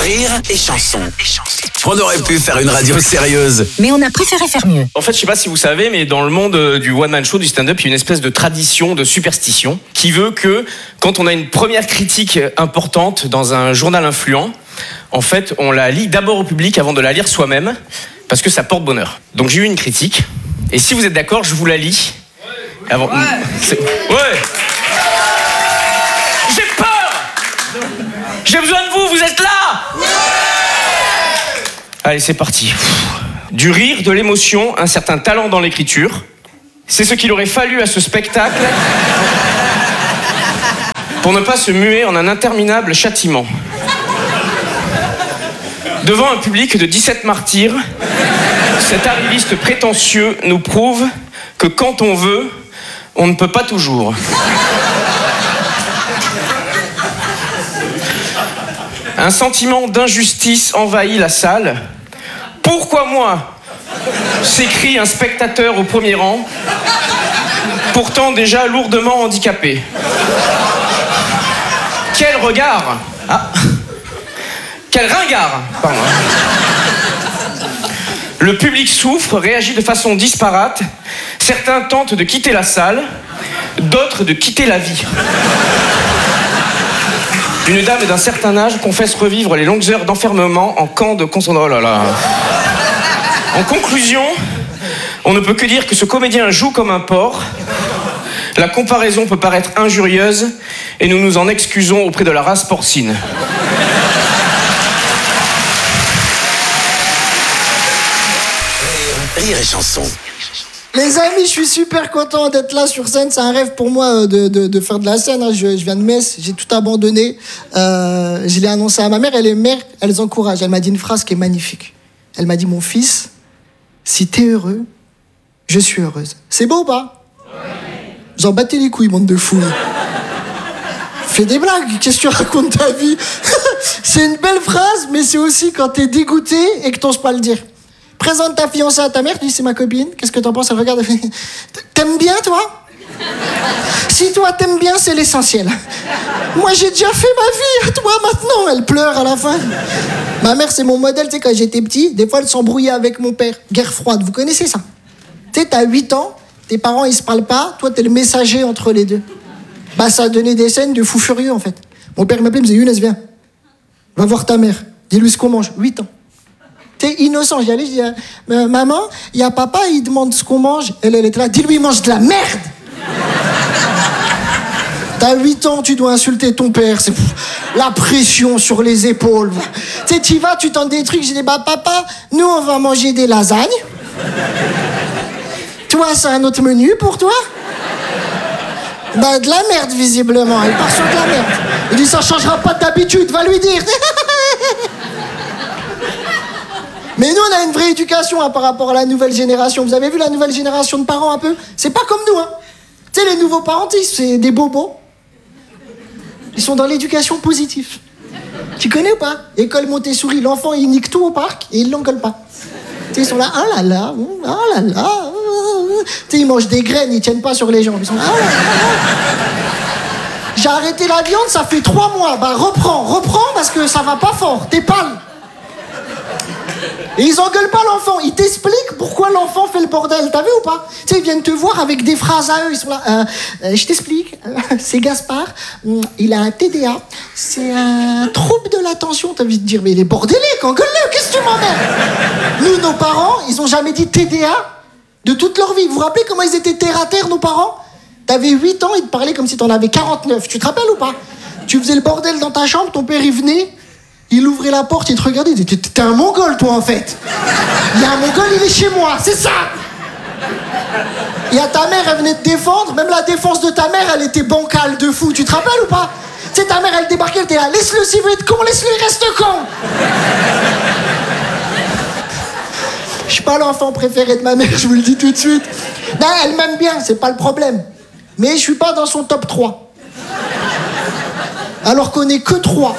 Rire et chanson. On aurait pu faire une radio sérieuse. Mais on a préféré faire mieux. En fait, je sais pas si vous savez, mais dans le monde du one-man show, du stand-up, il y a une espèce de tradition, de superstition, qui veut que quand on a une première critique importante dans un journal influent, en fait, on la lit d'abord au public avant de la lire soi-même, parce que ça porte bonheur. Donc j'ai eu une critique, et si vous êtes d'accord, je vous la lis. Avant... Ouais. J'ai peur. J'ai besoin de vous, vous êtes là. Allez, c'est parti. Du rire, de l'émotion, un certain talent dans l'écriture. C'est ce qu'il aurait fallu à ce spectacle pour ne pas se muer en un interminable châtiment. Devant un public de 17 martyrs, cet arriviste prétentieux nous prouve que quand on veut, on ne peut pas toujours. Un sentiment d'injustice envahit la salle. Pourquoi moi ? S'écrie un spectateur au premier rang, pourtant déjà lourdement handicapé. Quel regard ! Ah. Quel ringard ! Pardon. Le public souffre, réagit de façon disparate. Certains tentent de quitter la salle, d'autres de quitter la vie. Une dame d'un certain âge confesse revivre les longues heures d'enfermement en camp de concentration. Oh là là. En conclusion, on ne peut que dire que ce comédien joue comme un porc. La comparaison peut paraître injurieuse et nous nous en excusons auprès de la race porcine. Rire et chanson. Les amis, je suis super content d'être là sur scène. C'est un rêve pour moi de faire de la scène. Je viens de Metz, j'ai tout abandonné. Je l'ai annoncé à ma mère. Elle est mère, elle les encourage. Elle m'a dit une phrase qui est magnifique. Elle m'a dit, mon fils, si t'es heureux, je suis heureuse. C'est beau ou pas ? Ouais. J'en battais les couilles, bande de fous. Fais des blagues, qu'est-ce que tu racontes ta vie ? C'est une belle phrase, mais c'est aussi quand t'es dégoûté et que t'oses pas le dire. Présente ta fiancée à ta mère, tu dis c'est ma copine, qu'est-ce que t'en penses ? Elle regarde, elle fait t'aimes bien toi ? Si toi t'aimes bien, c'est l'essentiel. Moi j'ai déjà fait ma vie, toi maintenant. Elle pleure à la fin. Ma mère c'est mon modèle, tu sais, quand j'étais petit, des fois elle s'embrouillait avec mon père. Guerre froide, vous connaissez ça ? Tu sais, t'as 8 ans, tes parents ils se parlent pas, toi t'es le messager entre les deux. Bah ça a donné des scènes de fou furieux en fait. Mon père m'appelait, il me disait Younes viens, va voir ta mère, dis-lui ce qu'on mange, 8 ans. T'es innocent, j'y allais, je dis maman, il y a papa, il demande ce qu'on mange. Elle était là, dis-lui, il mange de la merde. T'as 8 ans, tu dois insulter ton père, c'est la pression sur les épaules. Tu sais, t'y vas, tu tentes des trucs, je dis, bah papa, nous on va manger des lasagnes. Toi, c'est un autre menu pour toi ? Bah de la merde, visiblement, elle part sur de la merde. Il dit, ça changera pas d'habitude, va lui dire. Mais nous, on a une vraie éducation par rapport à la nouvelle génération. Vous avez vu la nouvelle génération de parents un peu ? C'est pas comme nous, hein. Tu sais, les nouveaux parents, c'est des bobos. Ils sont dans l'éducation positive. Tu connais ou pas ? École Montessori, l'enfant, il nique tout au parc et il l'engueule pas. Tu sais, ils sont là, ah là là, ah là là. Tu sais, ils mangent des graines, ils tiennent pas sur les jambes. Ils sont là, ah là là. J'ai arrêté la viande, ça fait 3 mois. Bah reprends parce que ça va pas fort, t'es pâle. Et ils engueulent pas l'enfant, ils t'expliquent pourquoi l'enfant fait le bordel, t'as vu ou pas ? Tu sais, ils viennent te voir avec des phrases à eux, ils sont là, je t'explique, c'est Gaspard, il a un TDA, c'est un trouble de l'attention, t'as envie de dire, mais il est bordélique, engueule-le, qu'est-ce que tu m'emmerdes ? Nous, nos parents, ils ont jamais dit TDA de toute leur vie, vous vous rappelez comment ils étaient terre à terre, nos parents ? T'avais 8 ans, ils te parlaient comme si t'en avais 49, tu te rappelles ou pas ? Tu faisais le bordel dans ta chambre, ton père il venait, il ouvrait la porte, il te regardait, il disait t'es un mongol toi en fait. Il y a un mongol, il est chez moi, c'est ça. Il y a ta mère, elle venait te défendre, même la défense de ta mère, elle était bancale de fou, tu te rappelles ou pas ? Tu sais, ta mère, elle débarquait, elle était là, laisse-le s'il veut être con, laisse-le, il reste con. Je suis pas l'enfant préféré de ma mère, je vous le dis tout de suite. Non, elle m'aime bien, c'est pas le problème. Mais je suis pas dans son top 3. Alors qu'on est que 3.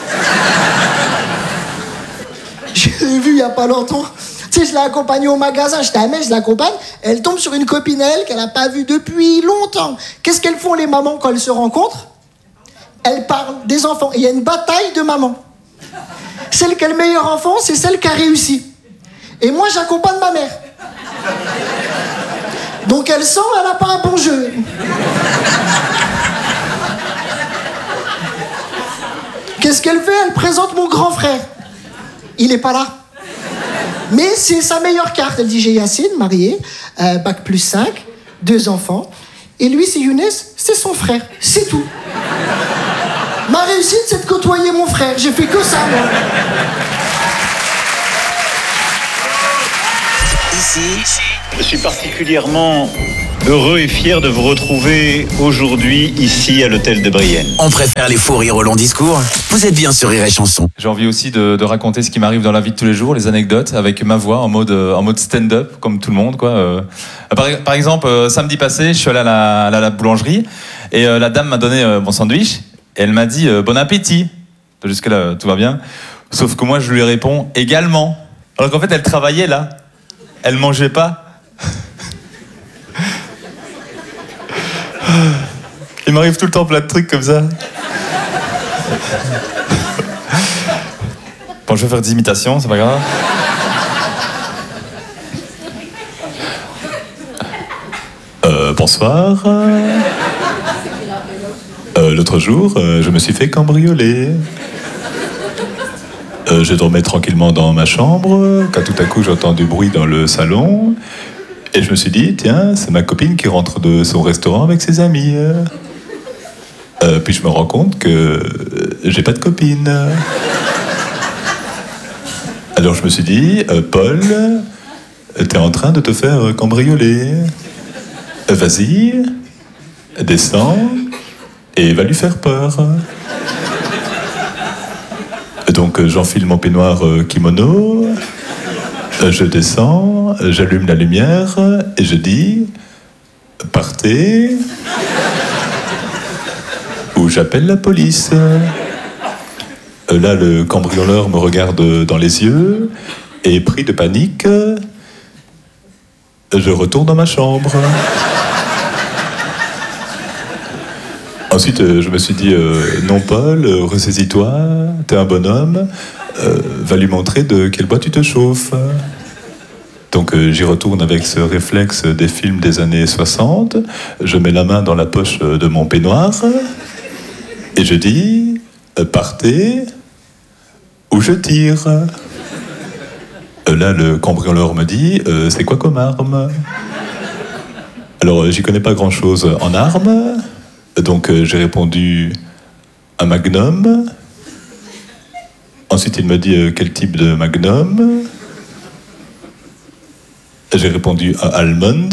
J'ai vu il y a pas longtemps, tu sais, je l'ai accompagnée au magasin, j'étais à Metz, je l'accompagne, elle tombe sur une copine à elle qu'elle n'a pas vue depuis longtemps. Qu'est-ce qu'elles font les mamans quand elles se rencontrent ? Elles parlent des enfants, et il y a une bataille de mamans. Celle qui a le meilleur enfant, c'est celle qui a réussi. Et moi, j'accompagne ma mère. Donc elle sent, elle n'a pas un bon jeu. Qu'est-ce qu'elle fait? Elle présente mon grand frère. Il n'est pas là. Mais c'est sa meilleure carte. Elle dit, j'ai Yacine, marié, bac plus 5, 2 enfants. Et lui, c'est Younes, c'est son frère. C'est tout. Ma réussite, c'est de côtoyer mon frère. J'ai fait que ça, moi. Ici, je suis particulièrement heureux et fier de vous retrouver aujourd'hui ici à l'hôtel de Brienne. on préfère les faux rires aux longs discours. Vous êtes bien sur Rire et Chanson. J'ai envie aussi de raconter ce qui m'arrive dans la vie de tous les jours, les anecdotes, avec ma voix en mode stand-up, comme tout le monde, quoi. Par exemple, samedi passé, je suis allé à la boulangerie et la dame m'a donné mon sandwich et elle m'a dit bon appétit. Jusque-là, tout va bien. Sauf que moi, je lui réponds également. Alors qu'en fait, elle travaillait là. Elle mangeait pas. Il m'arrive tout le temps plein de trucs comme ça. Bon, je vais faire des imitations, c'est pas grave. Bonsoir. L'autre jour, je me suis fait cambrioler. Je dormais tranquillement dans ma chambre, quand tout à coup j'entends du bruit dans le salon, et je me suis dit, tiens, c'est ma copine qui rentre de son restaurant avec ses amis. Puis je me rends compte que j'ai pas de copine. Alors je me suis dit, Paul, t'es en train de te faire cambrioler. Vas-y, descends, et va lui faire peur. Donc j'enfile mon peignoir kimono, je descends, j'allume la lumière et je dis « Partez » ou j'appelle la police. Là, le cambrioleur me regarde dans les yeux et pris de panique, je retourne dans ma chambre. Ensuite, je me suis dit, non Paul, ressaisis-toi, t'es un bonhomme, va lui montrer de quel bois tu te chauffes. Donc j'y retourne avec ce réflexe des films des années 60, je mets la main dans la poche de mon peignoir, et je dis, partez, ou je tire. Là, le cambrioleur me dit, c'est quoi comme arme? Alors, j'y connais pas grand-chose en armes. Donc j'ai répondu un magnum. Ensuite il me dit quel type de magnum. J'ai répondu un almond.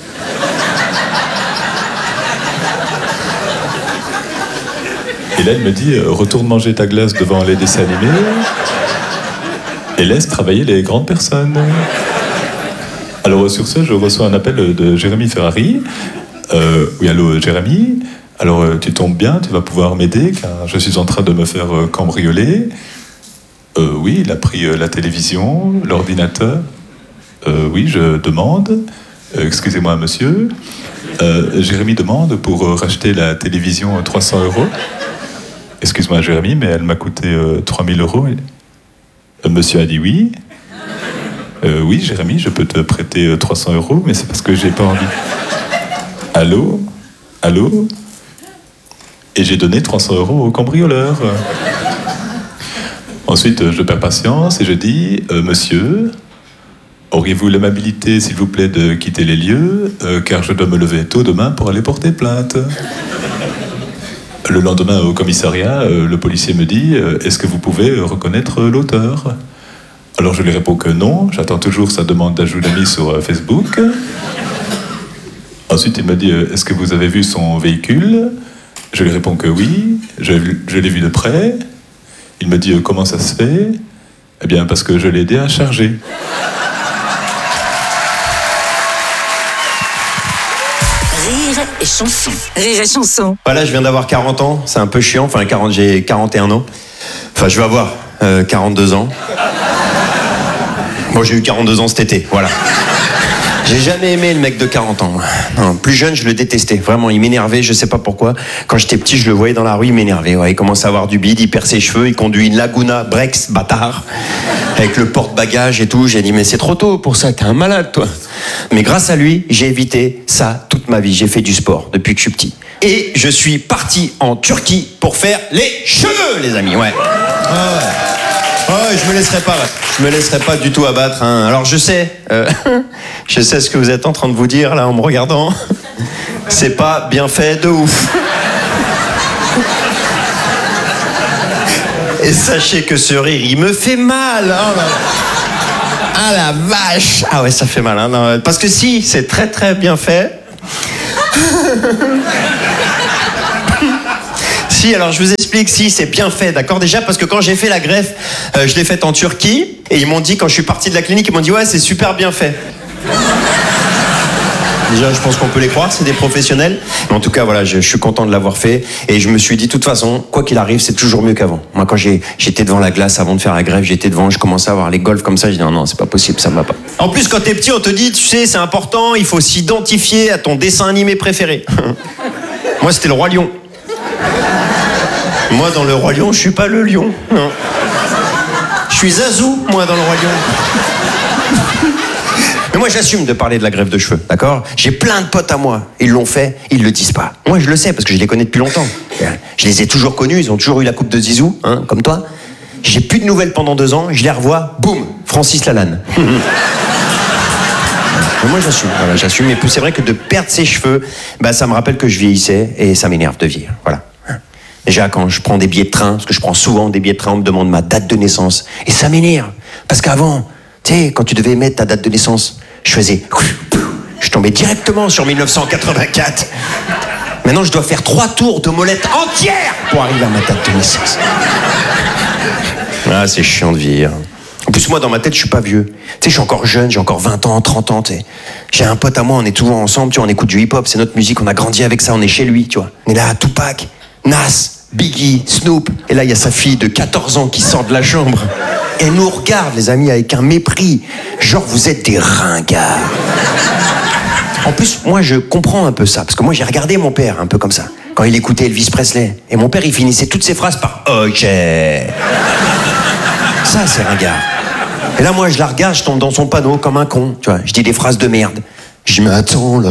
Et là il me dit retourne manger ta glace devant les dessins animés et laisse travailler les grandes personnes. Alors sur ce je reçois un appel de Jérémy Ferrari. Oui allô Jérémy. Alors, tu tombes bien, tu vas pouvoir m'aider, car je suis en train de me faire cambrioler. Oui, il a pris la télévision, l'ordinateur. Oui, je demande. Excusez-moi, monsieur. Jérémy demande pour racheter la télévision 300 €. Excuse-moi, Jérémy, mais elle m'a coûté 3000 €. Monsieur a dit oui. Oui, Jérémy, je peux te prêter 300 €, mais c'est parce que j'ai pas envie. Allô? Allô? Et j'ai donné 300 € au cambrioleur. Ensuite, je perds patience et je dis monsieur, auriez-vous l'amabilité, s'il vous plaît, de quitter les lieux, car je dois me lever tôt demain pour aller porter plainte. Le lendemain, au commissariat, le policier me dit est-ce que vous pouvez reconnaître l'auteur? Alors je lui réponds que non, j'attends toujours sa demande d'ajout d'amis sur Facebook. Ensuite, il me dit est-ce que vous avez vu son véhicule? Je lui réponds que oui, je l'ai vu de près. Il me dit comment ça se fait? Eh bien parce que je l'ai aidé à charger. Rire et chanson. Rire et chanson. Voilà, je viens d'avoir 40 ans, c'est un peu chiant, enfin j'ai 41 ans. Enfin, je vais avoir 42 ans. Bon, j'ai eu 42 ans cet été, voilà. J'ai jamais aimé le mec de 40 ans. Moi. Non, plus jeune, je le détestais. Vraiment, il m'énervait, je sais pas pourquoi. Quand j'étais petit, je le voyais dans la rue, il m'énervait. Ouais, il commençait à avoir du bide, il perd ses cheveux, il conduit une Laguna Brex, bâtard, avec le porte-bagages et tout. J'ai dit, mais c'est trop tôt pour ça, t'es un malade, toi. Mais grâce à lui, j'ai évité ça toute ma vie. J'ai fait du sport depuis que je suis petit. Et je suis parti en Turquie pour faire les cheveux, les amis. Ouais. Oh, je me laisserai pas. Je me laisserai pas du tout abattre. Hein. Alors je sais ce que vous êtes en train de vous dire là en me regardant. C'est pas bien fait de ouf. Et sachez que ce rire, il me fait mal. Oh là. Ah la vache. Ah ouais, ça fait mal. Hein. Non, parce que si, c'est très très bien fait. Si, alors je vous explique, si, c'est bien fait, d'accord? Déjà, parce que quand j'ai fait la greffe, je l'ai faite en Turquie, et ils m'ont dit, quand je suis parti de la clinique, ils m'ont dit, ouais, c'est super bien fait. Déjà, je pense qu'on peut les croire, c'est des professionnels. Mais en tout cas, voilà, je suis content de l'avoir fait, et je me suis dit, de toute façon, quoi qu'il arrive, c'est toujours mieux qu'avant. Moi, quand j'étais devant la glace avant de faire la greffe, j'étais devant, je commençais à voir les golfs comme ça, je dis, non, c'est pas possible, ça me va pas. En plus, quand t'es petit, on te dit, tu sais, c'est important, il faut s'identifier à ton dessin animé préféré. Moi, c'était le Roi Lion. Moi, dans le Roi Lion, je suis pas le lion. Non. Je suis Zazou, moi, dans le Roi Lion. Mais moi, j'assume de parler de la greffe de cheveux, d'accord? J'ai plein de potes à moi. Ils l'ont fait, ils le disent pas. Moi, je le sais, parce que je les connais depuis longtemps. Je les ai toujours connus, ils ont toujours eu la coupe de Zizou, hein, comme toi. J'ai plus de nouvelles pendant 2 ans, je les revois, boum, Francis Lalanne. Mais moi, j'assume, voilà, j'assume. Mais c'est vrai que de perdre ses cheveux, bah, ça me rappelle que je vieillissais, et ça m'énerve de vieillir, voilà. Déjà, quand je prends des billets de train, parce que je prends souvent des billets de train, on me demande ma date de naissance. Et ça m'énerve. Parce qu'avant, tu sais, quand tu devais mettre ta date de naissance, je faisais... Je tombais directement sur 1984. Maintenant, je dois faire 3 tours de molette entière pour arriver à ma date de naissance. Ah, c'est chiant de vieillir. En plus, moi, dans ma tête, je suis pas vieux. Tu sais, je suis encore jeune, j'ai encore 20 ans, 30 ans, tu sais. J'ai un pote à moi, on est toujours ensemble, tu vois, on écoute du hip-hop, c'est notre musique, on a grandi avec ça, on est chez lui, tu vois. On est là, Tupac, Nas, Biggie, Snoop, et là il y a sa fille de 14 ans qui sort de la chambre. Elle nous regarde, les amis, avec un mépris. Genre, vous êtes des ringards. En plus, moi je comprends un peu ça, parce que moi j'ai regardé mon père un peu comme ça, quand il écoutait Elvis Presley. Et mon père il finissait toutes ses phrases par « Ok ». Ça c'est ringard. Et là moi je la regarde, je tombe dans son panneau comme un con, tu vois. Je dis des phrases de merde. Je dis « Mais attends là... »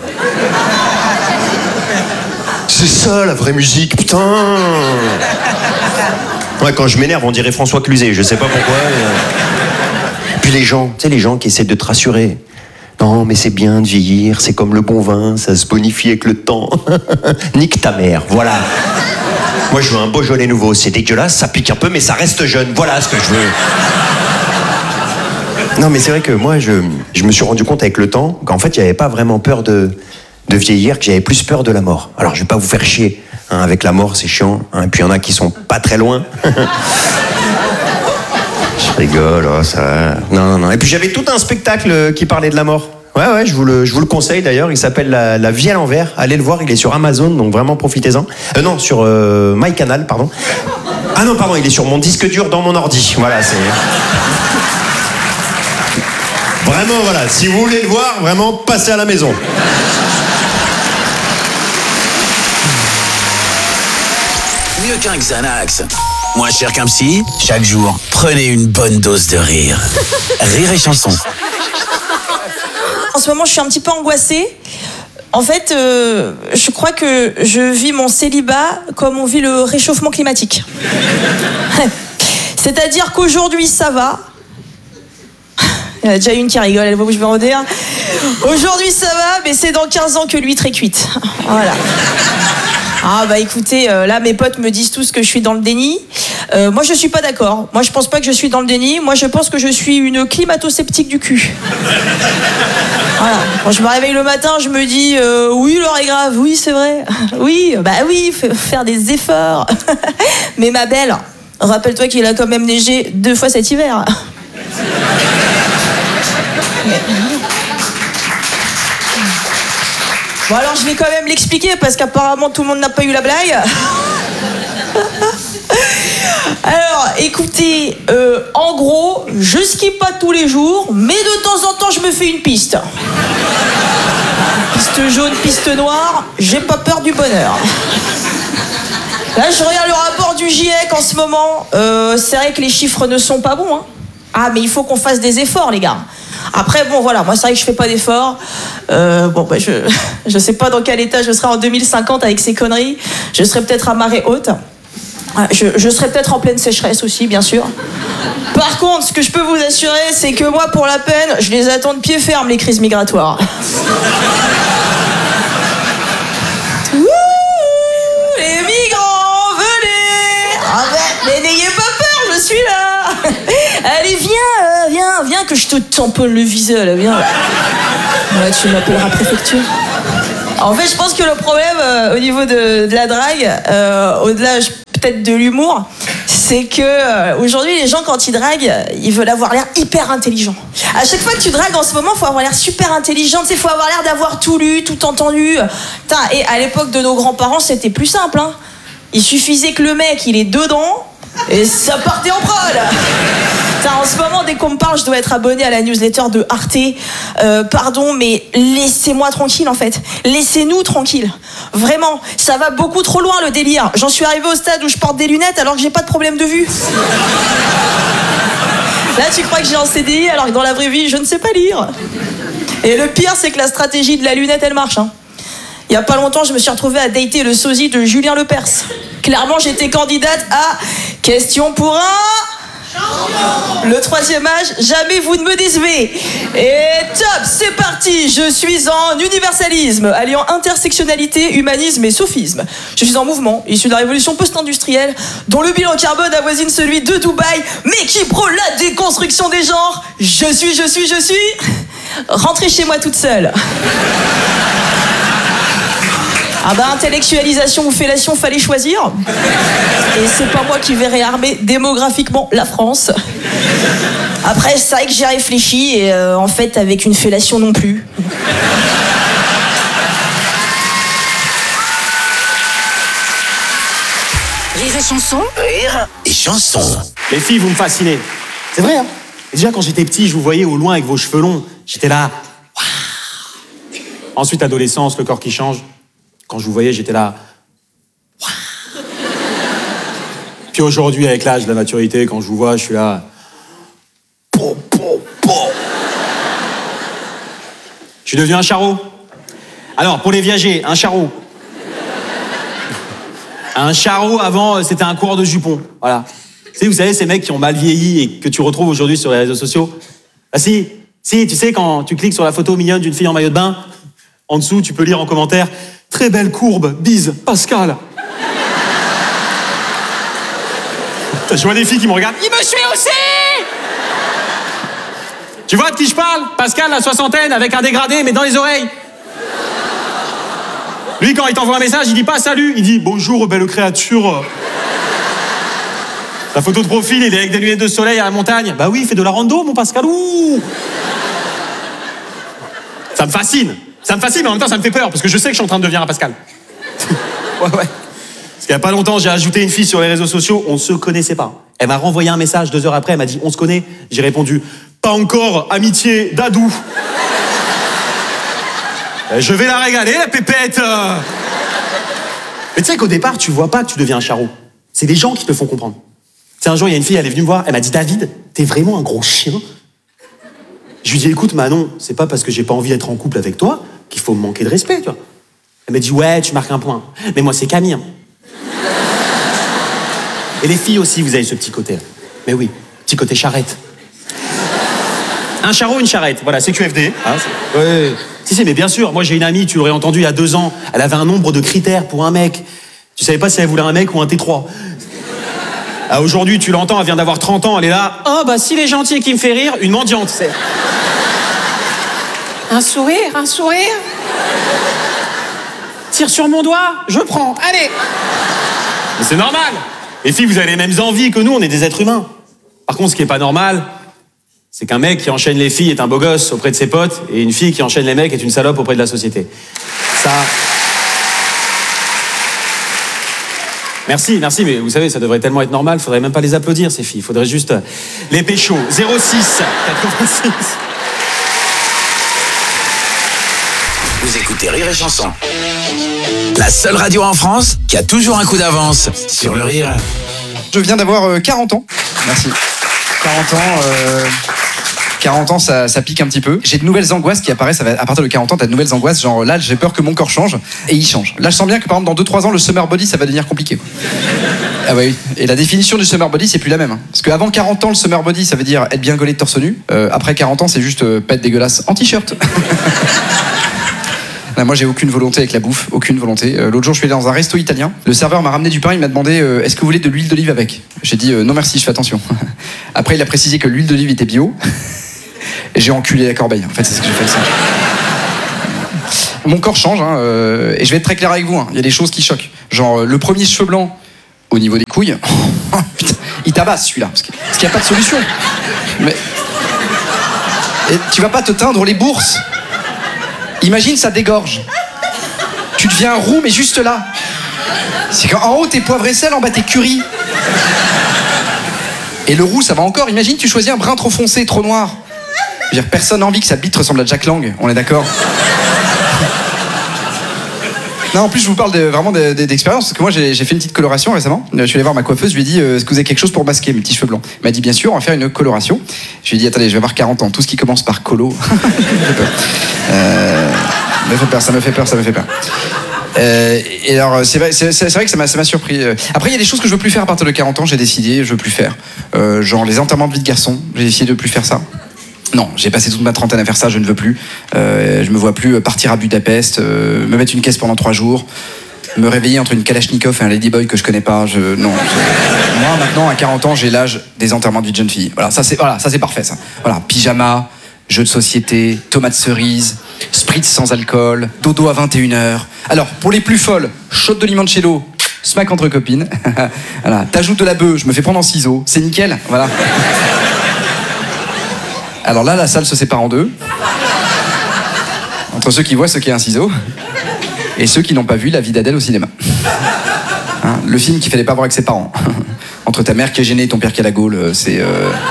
C'est ça la vraie musique, putain. Ouais, quand je m'énerve, on dirait François Cluzet, je sais pas pourquoi. Puis les gens, tu sais, les gens qui essaient de te rassurer. Non, mais c'est bien de vieillir, c'est comme le bon vin, ça se bonifie avec le temps. Nique ta mère, voilà. Moi, je veux un Beaujolais nouveau, c'est dégueulasse, ça pique un peu, mais ça reste jeune, voilà ce que je veux. Non, mais c'est vrai que moi, je me suis rendu compte avec le temps qu'en fait, il n'y avait pas vraiment peur de vieillir, que j'avais plus peur de la mort. Alors je vais pas vous faire chier, hein, avec la mort c'est chiant, hein, et puis il y en a qui sont pas très loin. Je rigole, oh, ça... Non. Et puis j'avais tout un spectacle qui parlait de la mort. Ouais, je vous le conseille d'ailleurs, il s'appelle la vie à l'envers. Allez le voir, il est sur Amazon, donc vraiment profitez-en. Non, sur MyCanal, pardon. Ah non, pardon, il est sur mon disque dur dans mon ordi. Voilà, c'est... Vraiment, voilà, si vous voulez le voir, vraiment, passez à la maison. Mieux qu'un Xanax. Moins cher qu'un psy, chaque jour, prenez une bonne dose de rire. Rire et chanson. En ce moment, je suis un petit peu angoissée. En fait, je crois que je vis mon célibat comme on vit le réchauffement climatique. C'est-à-dire qu'aujourd'hui, ça va. Il y en a déjà une qui rigole, elle voit où je veux en dire. Aujourd'hui, ça va, mais c'est dans 15 ans que l'huître est cuite. Voilà. Ah bah écoutez, là mes potes me disent tous que je suis dans le déni. Moi je suis pas d'accord. Moi je pense pas que je suis dans le déni. Moi je pense que je suis une climato-sceptique du cul. Voilà. Quand je me réveille le matin, je me dis oui l'heure est grave, oui c'est vrai. Oui, bah oui, faire des efforts. Mais ma belle, rappelle-toi qu'il a quand même neigé 2 fois cet hiver. Bon alors je vais quand même l'expliquer parce qu'apparemment tout le monde n'a pas eu la blague. Alors écoutez, en gros, je skie pas tous les jours, mais de temps en temps, je me fais une piste. Piste jaune, piste noire, j'ai pas peur du bonheur. Là, je regarde le rapport du GIEC en ce moment. C'est vrai que les chiffres ne sont pas bons, hein. Ah, mais il faut qu'on fasse des efforts, les gars. Après, bon, voilà, moi, c'est vrai que je fais pas d'efforts. Je sais pas dans quel état je serai en 2050 avec ces conneries. Je serai peut-être à marée haute. Je serai peut-être en pleine sécheresse aussi, bien sûr. Par contre, ce que je peux vous assurer, c'est que moi, pour la peine, je les attends de pied ferme, les crises migratoires. Ouh, les migrants, venez! Ah mais n'ayez pas peur, je suis là! Allez, viens, que je te tamponne le visage, là, viens. Ouais, tu m'appelleras préfecture. En fait, je pense que le problème au niveau de la drague, au-delà peut-être de l'humour, c'est que aujourd'hui les gens quand ils draguent, ils veulent avoir l'air hyper intelligent. À chaque fois que tu dragues en ce moment, faut avoir l'air super intelligent, il faut avoir l'air d'avoir tout lu, tout entendu. Et à l'époque de nos grands-parents, c'était plus simple, hein. Il suffisait que le mec, il est dedans et ça partait en prod. En ce moment, dès qu'on me parle, je dois être abonné à la newsletter de Arte. Pardon, mais laissez-moi tranquille, en fait. Laissez-nous tranquille. Vraiment, ça va beaucoup trop loin, le délire. J'en suis arrivé au stade où je porte des lunettes alors que j'ai pas de problème de vue. Là, tu crois que j'ai un CDI alors que dans la vraie vie, je ne sais pas lire. Et le pire, c'est que la stratégie de la lunette, elle marche, hein. Il y a pas longtemps, je me suis retrouvée à dater le sosie de Julien Lepers. Clairement, j'étais candidate à Question pour un... Le 3e âge, jamais vous ne me décevez. Et top, c'est parti. Je suis en universalisme, alliant intersectionnalité, humanisme et sophisme. Je suis en mouvement, issu de la révolution post-industrielle, dont le bilan carbone avoisine celui de Dubaï, mais qui prône la déconstruction des genres. Je suis. Rentrez chez moi toute seule. Ah bah, intellectualisation ou fellation, fallait choisir. Et c'est pas moi qui vais réarmer démographiquement la France. Après, c'est vrai que j'ai réfléchi et en fait, avec une fellation non plus. Rire et chanson. Rire et chanson. Les filles, vous me fascinez. C'est vrai, hein. Et déjà, quand j'étais petit, je vous voyais au loin avec vos cheveux longs. J'étais là. Waouh. Ensuite, adolescence, le corps qui change. Quand je vous voyais, j'étais là. Waouh. Puis aujourd'hui, avec l'âge, la maturité, quand je vous vois, je suis là. Je suis devenu un charreau. Alors, pour les viagers, un charreau. Un charreau, avant, c'était un coureur de jupons. Voilà. Tu sais, vous savez, ces mecs qui ont mal vieilli et que tu retrouves aujourd'hui sur les réseaux sociaux. Ah si, tu sais, quand tu cliques sur la photo mignonne d'une fille en maillot de bain, en dessous, tu peux lire en commentaire « Très belle courbe, bise, Pascal ». Je vois des filles qui me regardent « Il me suit aussi !» Tu vois de qui je parle? Pascal, la soixantaine, avec un dégradé, mais dans les oreilles. Lui, quand il t'envoie un message, il dit pas « Salut », il dit « Bonjour, belle créature ». La photo de profil, il est avec des lunettes de soleil à la montagne. Bah oui, il fait de la rando, mon Pascal. Ouh. Ça me fascine, mais en même temps, ça me fait peur, parce que je sais que je suis en train de devenir un Pascal. Ouais. Parce qu'il y a pas longtemps, j'ai ajouté une fille sur les réseaux sociaux, on se connaissait pas. Elle m'a renvoyé un message 2 heures après, elle m'a dit « On se connaît ?» J'ai répondu « Pas encore, amitié d'Adou. » Je vais la régaler, la pépette. Mais tu sais qu'au départ, tu vois pas que tu deviens un charreau. C'est des gens qui te font comprendre. Tu sais, un jour, il y a une fille, elle est venue me voir, elle m'a dit « David, t'es vraiment un gros chien ?» Je lui dis « Écoute, Manon, c'est pas parce que j'ai pas envie d'être en couple avec toi qu'il faut me manquer de respect, tu vois. » Elle m'a dit « Ouais, tu marques un point. Mais moi, c'est Camille. Hein. » Et les filles aussi, vous avez ce petit côté. Mais oui, petit côté charrette. Un charreau, une charrette. Voilà, c'est QFD. Hein, ouais. Si, mais bien sûr. Moi, j'ai une amie, tu l'aurais entendu il y a 2 ans. Elle avait un nombre de critères pour un mec. Tu savais pas si elle voulait un mec ou un T3. Ah, aujourd'hui, tu l'entends, elle vient d'avoir 30 ans, elle est là. Oh, bah, s'il est gentil et qu'il me fait rire, une mendiante, c'est. Un sourire. Tire sur mon doigt, je prends, allez. Mais c'est normal. Les filles, vous avez les mêmes envies que nous, on est des êtres humains. Par contre, ce qui est pas normal, c'est qu'un mec qui enchaîne les filles est un beau gosse auprès de ses potes, et une fille qui enchaîne les mecs est une salope auprès de la société. Ça... Merci, mais vous savez, ça devrait tellement être normal, faudrait même pas les applaudir, ces filles. Faudrait juste les pécho. 06 86. Vous écoutez Rire et Chanson. La seule radio en France qui a toujours un coup d'avance sur le rire. Je viens d'avoir 40 ans. Merci. 40 ans, ça pique un petit peu. J'ai de nouvelles angoisses qui apparaissent à partir de 40 ans. T'as de nouvelles angoisses, genre là, j'ai peur que mon corps change, et il change. Là, je sens bien que par exemple, dans 2-3 ans, le summer body, ça va devenir compliqué. Ah bah oui. Et la définition du summer body, c'est plus la même. Hein. Parce qu'avant 40 ans, le summer body, ça veut dire être bien gaulé de torse nu. Après 40 ans, c'est juste pas être dégueulasse en t-shirt. Là, moi, j'ai aucune volonté avec la bouffe, aucune volonté. L'autre jour, je suis allé dans un resto italien. Le serveur m'a ramené du pain, il m'a demandé est-ce que vous voulez de l'huile d'olive avec ? J'ai dit non merci, je fais attention. Après, il a précisé que l'huile d'olive était bio. Et j'ai enculé la corbeille. En fait, c'est ce que j'ai fait. Ça. Mon corps change, hein, et je vais être très clair avec vous. Hein. Il y a des choses qui choquent. Genre, le premier cheveu blanc au niveau des couilles, putain, il tabasse celui-là, parce qu'il n'y a pas de solution. Mais et tu vas pas te teindre les bourses. Imagine, ça dégorge. Tu deviens roux, mais juste là. C'est qu'en haut, t'es poivre et sel, en bas, t'es curry. Et le roux, ça va encore. Imagine, tu choisis un brun trop foncé, trop noir. Je veux dire, personne n'a envie que sa bite ressemble à Jack Lang, on est d'accord? Non, en plus, je vous parle vraiment d'expérience, parce que moi, j'ai fait une petite coloration récemment. Je suis allé voir ma coiffeuse, je lui ai dit, est-ce que vous avez quelque chose pour masquer mes petits cheveux blancs? Elle m'a dit, bien sûr, on va faire une coloration. Je lui ai dit, attendez, je vais avoir 40 ans, tout ce qui commence par colo. Ça me fait peur. Et alors, c'est vrai que ça m'a surpris. Après, il y a des choses que je veux plus faire à partir de 40 ans, j'ai décidé, je veux plus faire. Genre les enterrements de vie de garçon, j'ai décidé de plus faire ça. Non, j'ai passé toute ma trentaine à faire ça, je ne veux plus. Je me vois plus partir à Budapest, me mettre une caisse pendant 3 jours, me réveiller entre une Kalachnikov et un Ladyboy que je connais pas. Moi, maintenant, à 40 ans, j'ai l'âge des enterrements de vie de jeune fille. Voilà, ça c'est parfait, ça. Voilà, pyjama, jeux de société, tomates cerises, spritz sans alcool, dodo à 21h. Alors, pour les plus folles, shot de limoncello, smack entre copines. Voilà, t'ajoutes de la bœuf, je me fais prendre en ciseaux, c'est nickel, voilà. Alors là, la salle se sépare en deux. Entre ceux qui voient ce qu'est un ciseau et ceux qui n'ont pas vu La vie d'Adèle au cinéma. Hein, le film qu'il fallait pas voir avec ses parents. Entre ta mère qui est gênée et ton père qui a la gaule, c'est...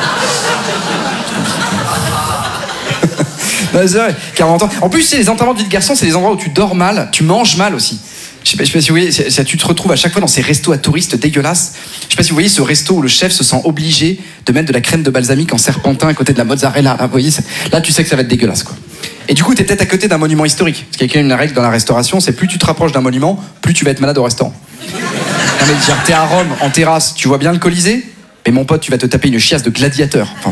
Ouais, c'est vrai, 40 ans. En plus, c'est les enterrements de vie de garçon, c'est les endroits où tu dors mal, tu manges mal aussi. Je sais pas si vous voyez, tu te retrouves à chaque fois dans ces restos à touristes dégueulasses. Je sais pas si vous voyez ce resto où le chef se sent obligé de mettre de la crème de balsamique en serpentin à côté de la mozzarella. Là, vous voyez, là tu sais que ça va être dégueulasse, quoi. Et du coup, t'es peut-être à côté d'un monument historique. Parce qu'il y a quand même une règle dans la restauration, c'est plus tu te rapproches d'un monument, plus tu vas être malade au restaurant. Non mais genre, t'es à Rome, en terrasse, tu vois bien le Colisée, mais mon pote, tu vas te taper une chiasse de gladiateur. Enfin,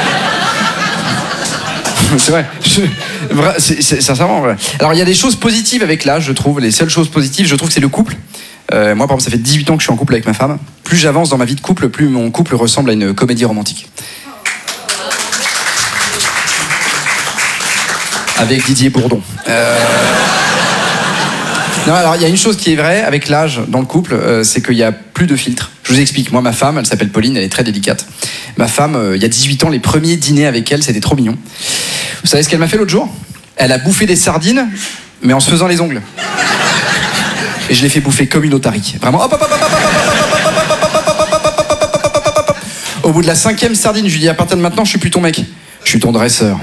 c'est vrai. Sincèrement, ouais. Alors, il y a des choses positives avec l'âge, je trouve. Les seules choses positives, je trouve que c'est le couple. Moi, par exemple, ça fait 18 ans que je suis en couple avec ma femme. Plus j'avance dans ma vie de couple, plus mon couple ressemble à une comédie romantique. Avec Didier Bourdon. Non, alors, il y a une chose qui est vraie avec l'âge dans le couple, c'est qu'il n'y a plus de filtre. Je vous explique. Moi, ma femme, elle s'appelle Pauline, elle est très délicate. Ma femme, il y a 18 ans, les premiers dîners avec elle, c'était trop mignon. Vous savez ce qu'elle m'a fait l'autre jour? Elle a bouffé des sardines, mais en se faisant les ongles. Et je l'ai fait bouffer comme une otarie. Vraiment, hop, hop, hop, hop, hop, hop, hop. Au bout de la 5e sardine, je lui dis, à partir de maintenant, je suis plus ton mec. Je suis ton dresseur.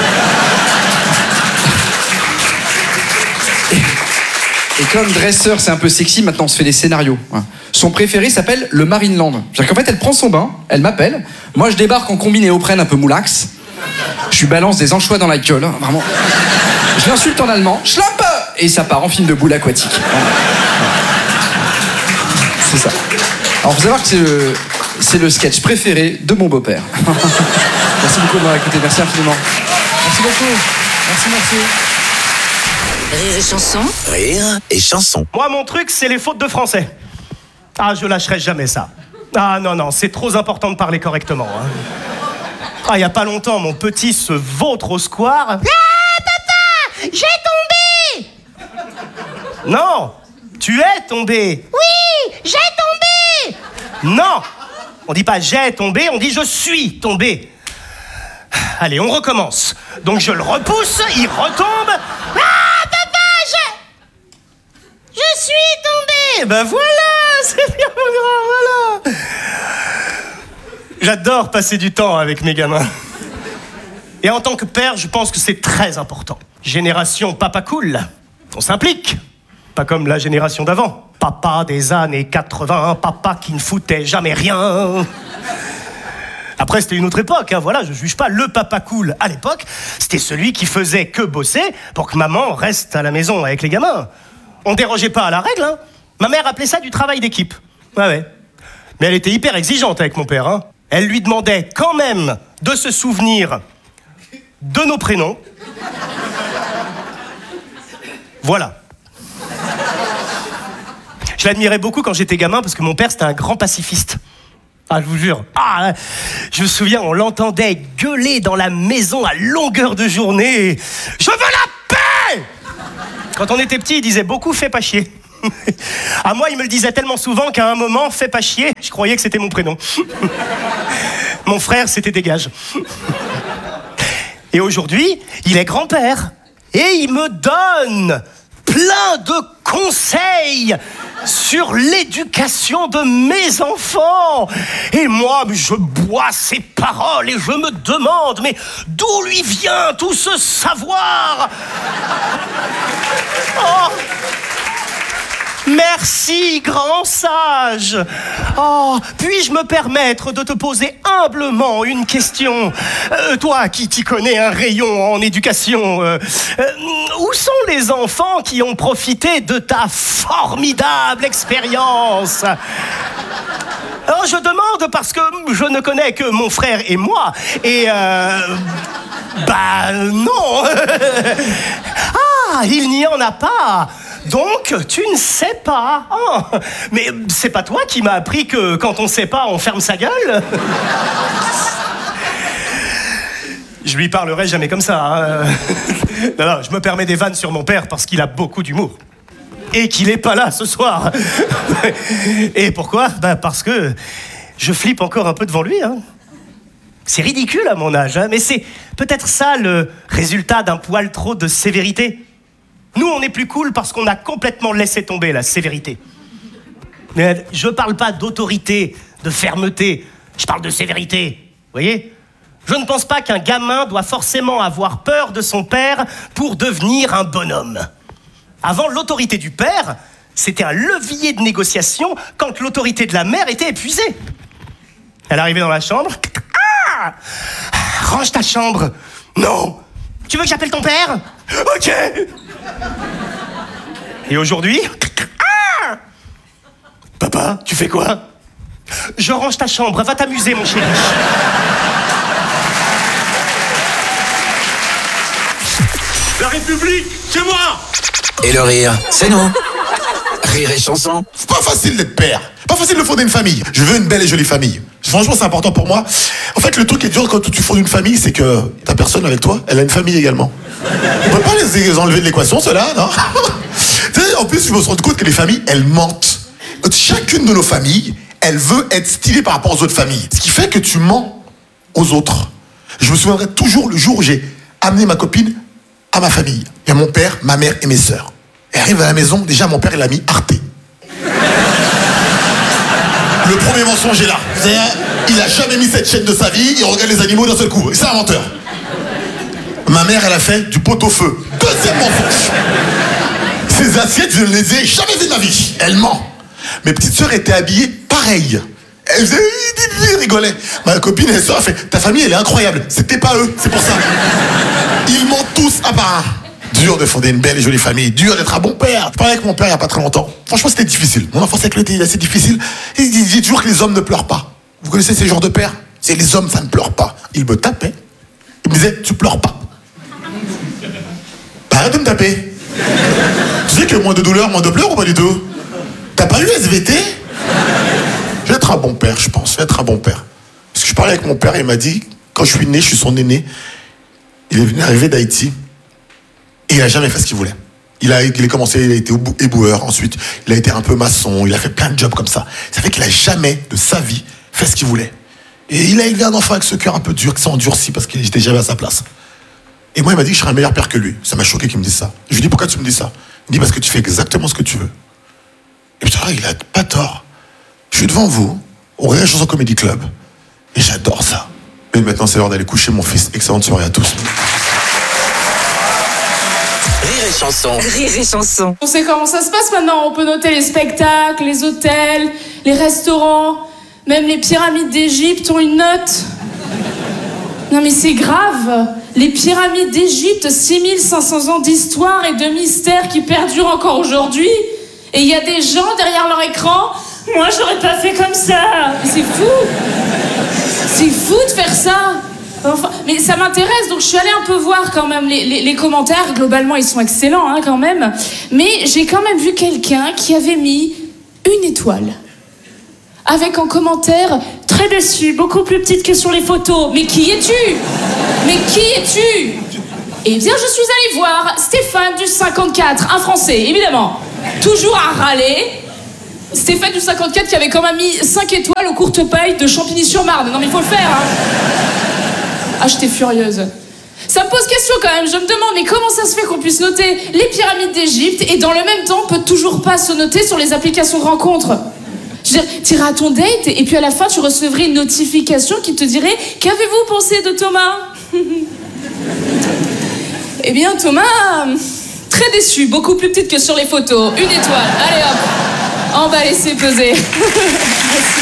Et comme dresseur, c'est un peu sexy, maintenant on se fait des scénarios. Son préféré s'appelle le Marineland. C'est-à-dire qu'en fait, elle prend son bain, elle m'appelle, moi je débarque en combiné au prenne un peu moulax, je lui balance des anchois dans la gueule, vraiment. Je l'insulte en allemand, schlampe, et ça part en film de boule aquatique. C'est ça. Alors faut savoir que c'est le sketch préféré de mon beau-père. Merci beaucoup de m'avoir écouté, merci infiniment. Merci beaucoup. Merci. Rire et chanson. Rire et chanson. Moi, mon truc, c'est les fautes de français. Ah, je lâcherai jamais ça. Ah non, c'est trop important de parler correctement. Hein. Ah, il y a pas longtemps, mon petit se vautre au square. Ah, papa, j'ai tombé. Non, tu es tombé. Oui, j'ai tombé. Non, on dit pas j'ai tombé, on dit je suis tombé. Allez, on recommence. Donc je le repousse, il retombe. Ah, papa, je suis tombé. Ben voilà, c'est bien. Voilà. J'adore passer du temps avec mes gamins. Et en tant que père, je pense que c'est très important. Génération papa cool. On s'implique. Pas comme la génération d'avant. Papa des années 80, papa qui ne foutait jamais rien. Après, c'était une autre époque, hein, voilà, je juge pas. Le papa cool, à l'époque, c'était celui qui faisait que bosser pour que maman reste à la maison avec les gamins. On dérogeait pas à la règle, hein. Ma mère appelait ça du travail d'équipe. Ouais. Mais elle était hyper exigeante avec mon père, hein. Elle lui demandait quand même de se souvenir de nos prénoms. Voilà. Je l'admirais beaucoup quand j'étais gamin parce que mon père, c'était un grand pacifiste. Ah, je vous jure. Ah, je me souviens, on l'entendait gueuler dans la maison à longueur de journée. « Je veux la paix !» Quand on était petit, il disait beaucoup « fais pas chier ». À moi, il me le disait tellement souvent qu'à un moment, « fais pas chier », je croyais que c'était mon prénom. Mon frère, c'était dégage. Et aujourd'hui, il est grand-père. Et il me donne plein de conseils sur l'éducation de mes enfants. Et moi, je bois ses paroles et je me demande, mais d'où lui vient tout ce savoir ? Oh, merci, grand sage. Oh, puis-je me permettre de te poser humblement une question ? Toi qui t'y connais un rayon en éducation, où sont les enfants qui ont profité de ta formidable expérience ? Alors je demande parce que je ne connais que mon frère et moi, et bah non. Ah, il n'y en a pas. Donc, tu ne sais pas. Oh, mais c'est pas toi qui m'as appris que quand on sait pas, on ferme sa gueule ? Je lui parlerai jamais comme ça. Hein. Non, je me permets des vannes sur mon père parce qu'il a beaucoup d'humour. Et qu'il est pas là ce soir. Et pourquoi ? Bah parce que je flippe encore un peu devant lui. Hein. C'est ridicule à mon âge, hein, mais c'est peut-être ça le résultat d'un poil trop de sévérité. Nous, on est plus cool parce qu'on a complètement laissé tomber la sévérité. Mais je parle pas d'autorité, de fermeté, je parle de sévérité. Vous voyez ? Je ne pense pas qu'un gamin doit forcément avoir peur de son père pour devenir un bonhomme. Avant, l'autorité du père, c'était un levier de négociation quand l'autorité de la mère était épuisée. Elle arrivait dans la chambre. Ah ! Range ta chambre. Non. Tu veux que j'appelle ton père ? Ok. Et aujourd'hui, ah ! Papa, tu fais quoi ? Je range ta chambre, va t'amuser, mon chéri. La République, c'est moi. Et le rire, c'est nous. Rire et chanson. C'est pas facile d'être père. Pas facile de fonder une famille. Je veux une belle et jolie famille. Franchement, c'est important pour moi. En fait, le truc qui est dur quand tu fondes une famille, c'est que ta personne avec toi, elle a une famille également. On peut pas les enlever de l'équation, ceux-là, non ? Tu sais, en plus, je me rends compte que les familles, elles mentent. Chacune de nos familles, elle veut être stylée par rapport aux autres familles. Ce qui fait que tu mens aux autres. Je me souviendrai toujours le jour où j'ai amené ma copine à ma famille. Il y a mon père, ma mère et mes sœurs. Elle arrive à la maison, déjà mon père il a mis Arte. Le premier mensonge est là. Il a jamais mis cette chaîne de sa vie, il regarde les animaux d'un seul coup. C'est un menteur. Ma mère elle a fait du pot-au-feu. Deuxième mensonge. Ces assiettes, je ne les ai jamais vues de ma vie. Elle ment. Mes petites sœurs étaient habillées pareil. Elles rigolaient. Ma copine elle sort, elle fait ta famille elle est incroyable. C'était pas eux, c'est pour ça. Ils mentent tous à part un. Dur de fonder une belle et jolie famille, dur d'être un bon père. Je parlais avec mon père il y a pas très longtemps. Franchement, c'était difficile. Mon enfance avec lui était assez difficile. Il dit toujours que les hommes ne pleurent pas. Vous connaissez ces genres de pères ? C'est les hommes, ça ne pleure pas. Il me tapait. Il me disait, tu pleures pas. Bah, arrête de me taper. Tu sais que moins de douleur, moins de pleurs ou pas du tout ? T'as pas eu SVT ? Je vais être un bon père, je pense. Je vais être un bon père. Parce que je parlais avec mon père, il m'a dit, quand je suis né, je suis son aîné. Il est venu arriver d'Haïti. Et il a jamais fait ce qu'il voulait. Il a commencé, il a été éboueur, ensuite il a été un peu maçon, il a fait plein de jobs comme ça. Ça fait qu'il a jamais de sa vie fait ce qu'il voulait. Et il a élevé un enfant avec ce cœur un peu dur, qui s'est endurci parce qu'il n'était jamais à sa place. Et moi il m'a dit que je serais un meilleur père que lui. Ça m'a choqué qu'il me dise ça. Je lui ai dit pourquoi tu me dis ça ? Il me dit parce que tu fais exactement ce que tu veux. Et putain, il a pas tort. Je Je suis devant vous, au Rire et Chanson Comedy Club. Et j'adore ça. Mais maintenant, c'est l'heure d'aller coucher mon fils. Excellente soirée à tous. Rire et chanson. Rire et chanson. On sait comment ça se passe maintenant. On peut noter les spectacles, les hôtels, les restaurants. Même les pyramides d'Égypte ont une note. Non mais c'est grave. Les pyramides d'Égypte, 6500 ans d'histoire et de mystère qui perdurent encore aujourd'hui. Et il y a des gens derrière leur écran. Moi, j'aurais pas fait comme ça. Mais c'est fou. C'est fou de faire ça. Enfin, mais ça m'intéresse, donc je suis allée un peu voir quand même les commentaires. Globalement, ils sont excellents hein, quand même. Mais j'ai quand même vu quelqu'un qui avait mis une étoile. Avec en commentaire, très déçu, beaucoup plus petite que sur les photos. Mais qui es-tu? Mais qui es-tu? Eh bien, je suis allée voir Stéphane du 54, un Français, évidemment. Toujours à râler. Stéphane du 54 qui avait quand même mis 5 étoiles aux courtes pailles de Champigny-sur-Marne. Non mais il faut le faire, hein. Ah, j'étais furieuse. Ça me pose question quand même, je me demande, mais comment ça se fait qu'on puisse noter les pyramides d'Égypte et dans le même temps, on peut toujours pas se noter sur les applications de rencontres? Je veux dire, t'iras à ton date et puis à la fin, tu recevrais une notification qui te dirait « Qu'avez-vous pensé de Thomas ?» Eh bien, Thomas, très déçu, beaucoup plus petite que sur les photos. Une étoile, allez hop, on va laisser peser. Merci.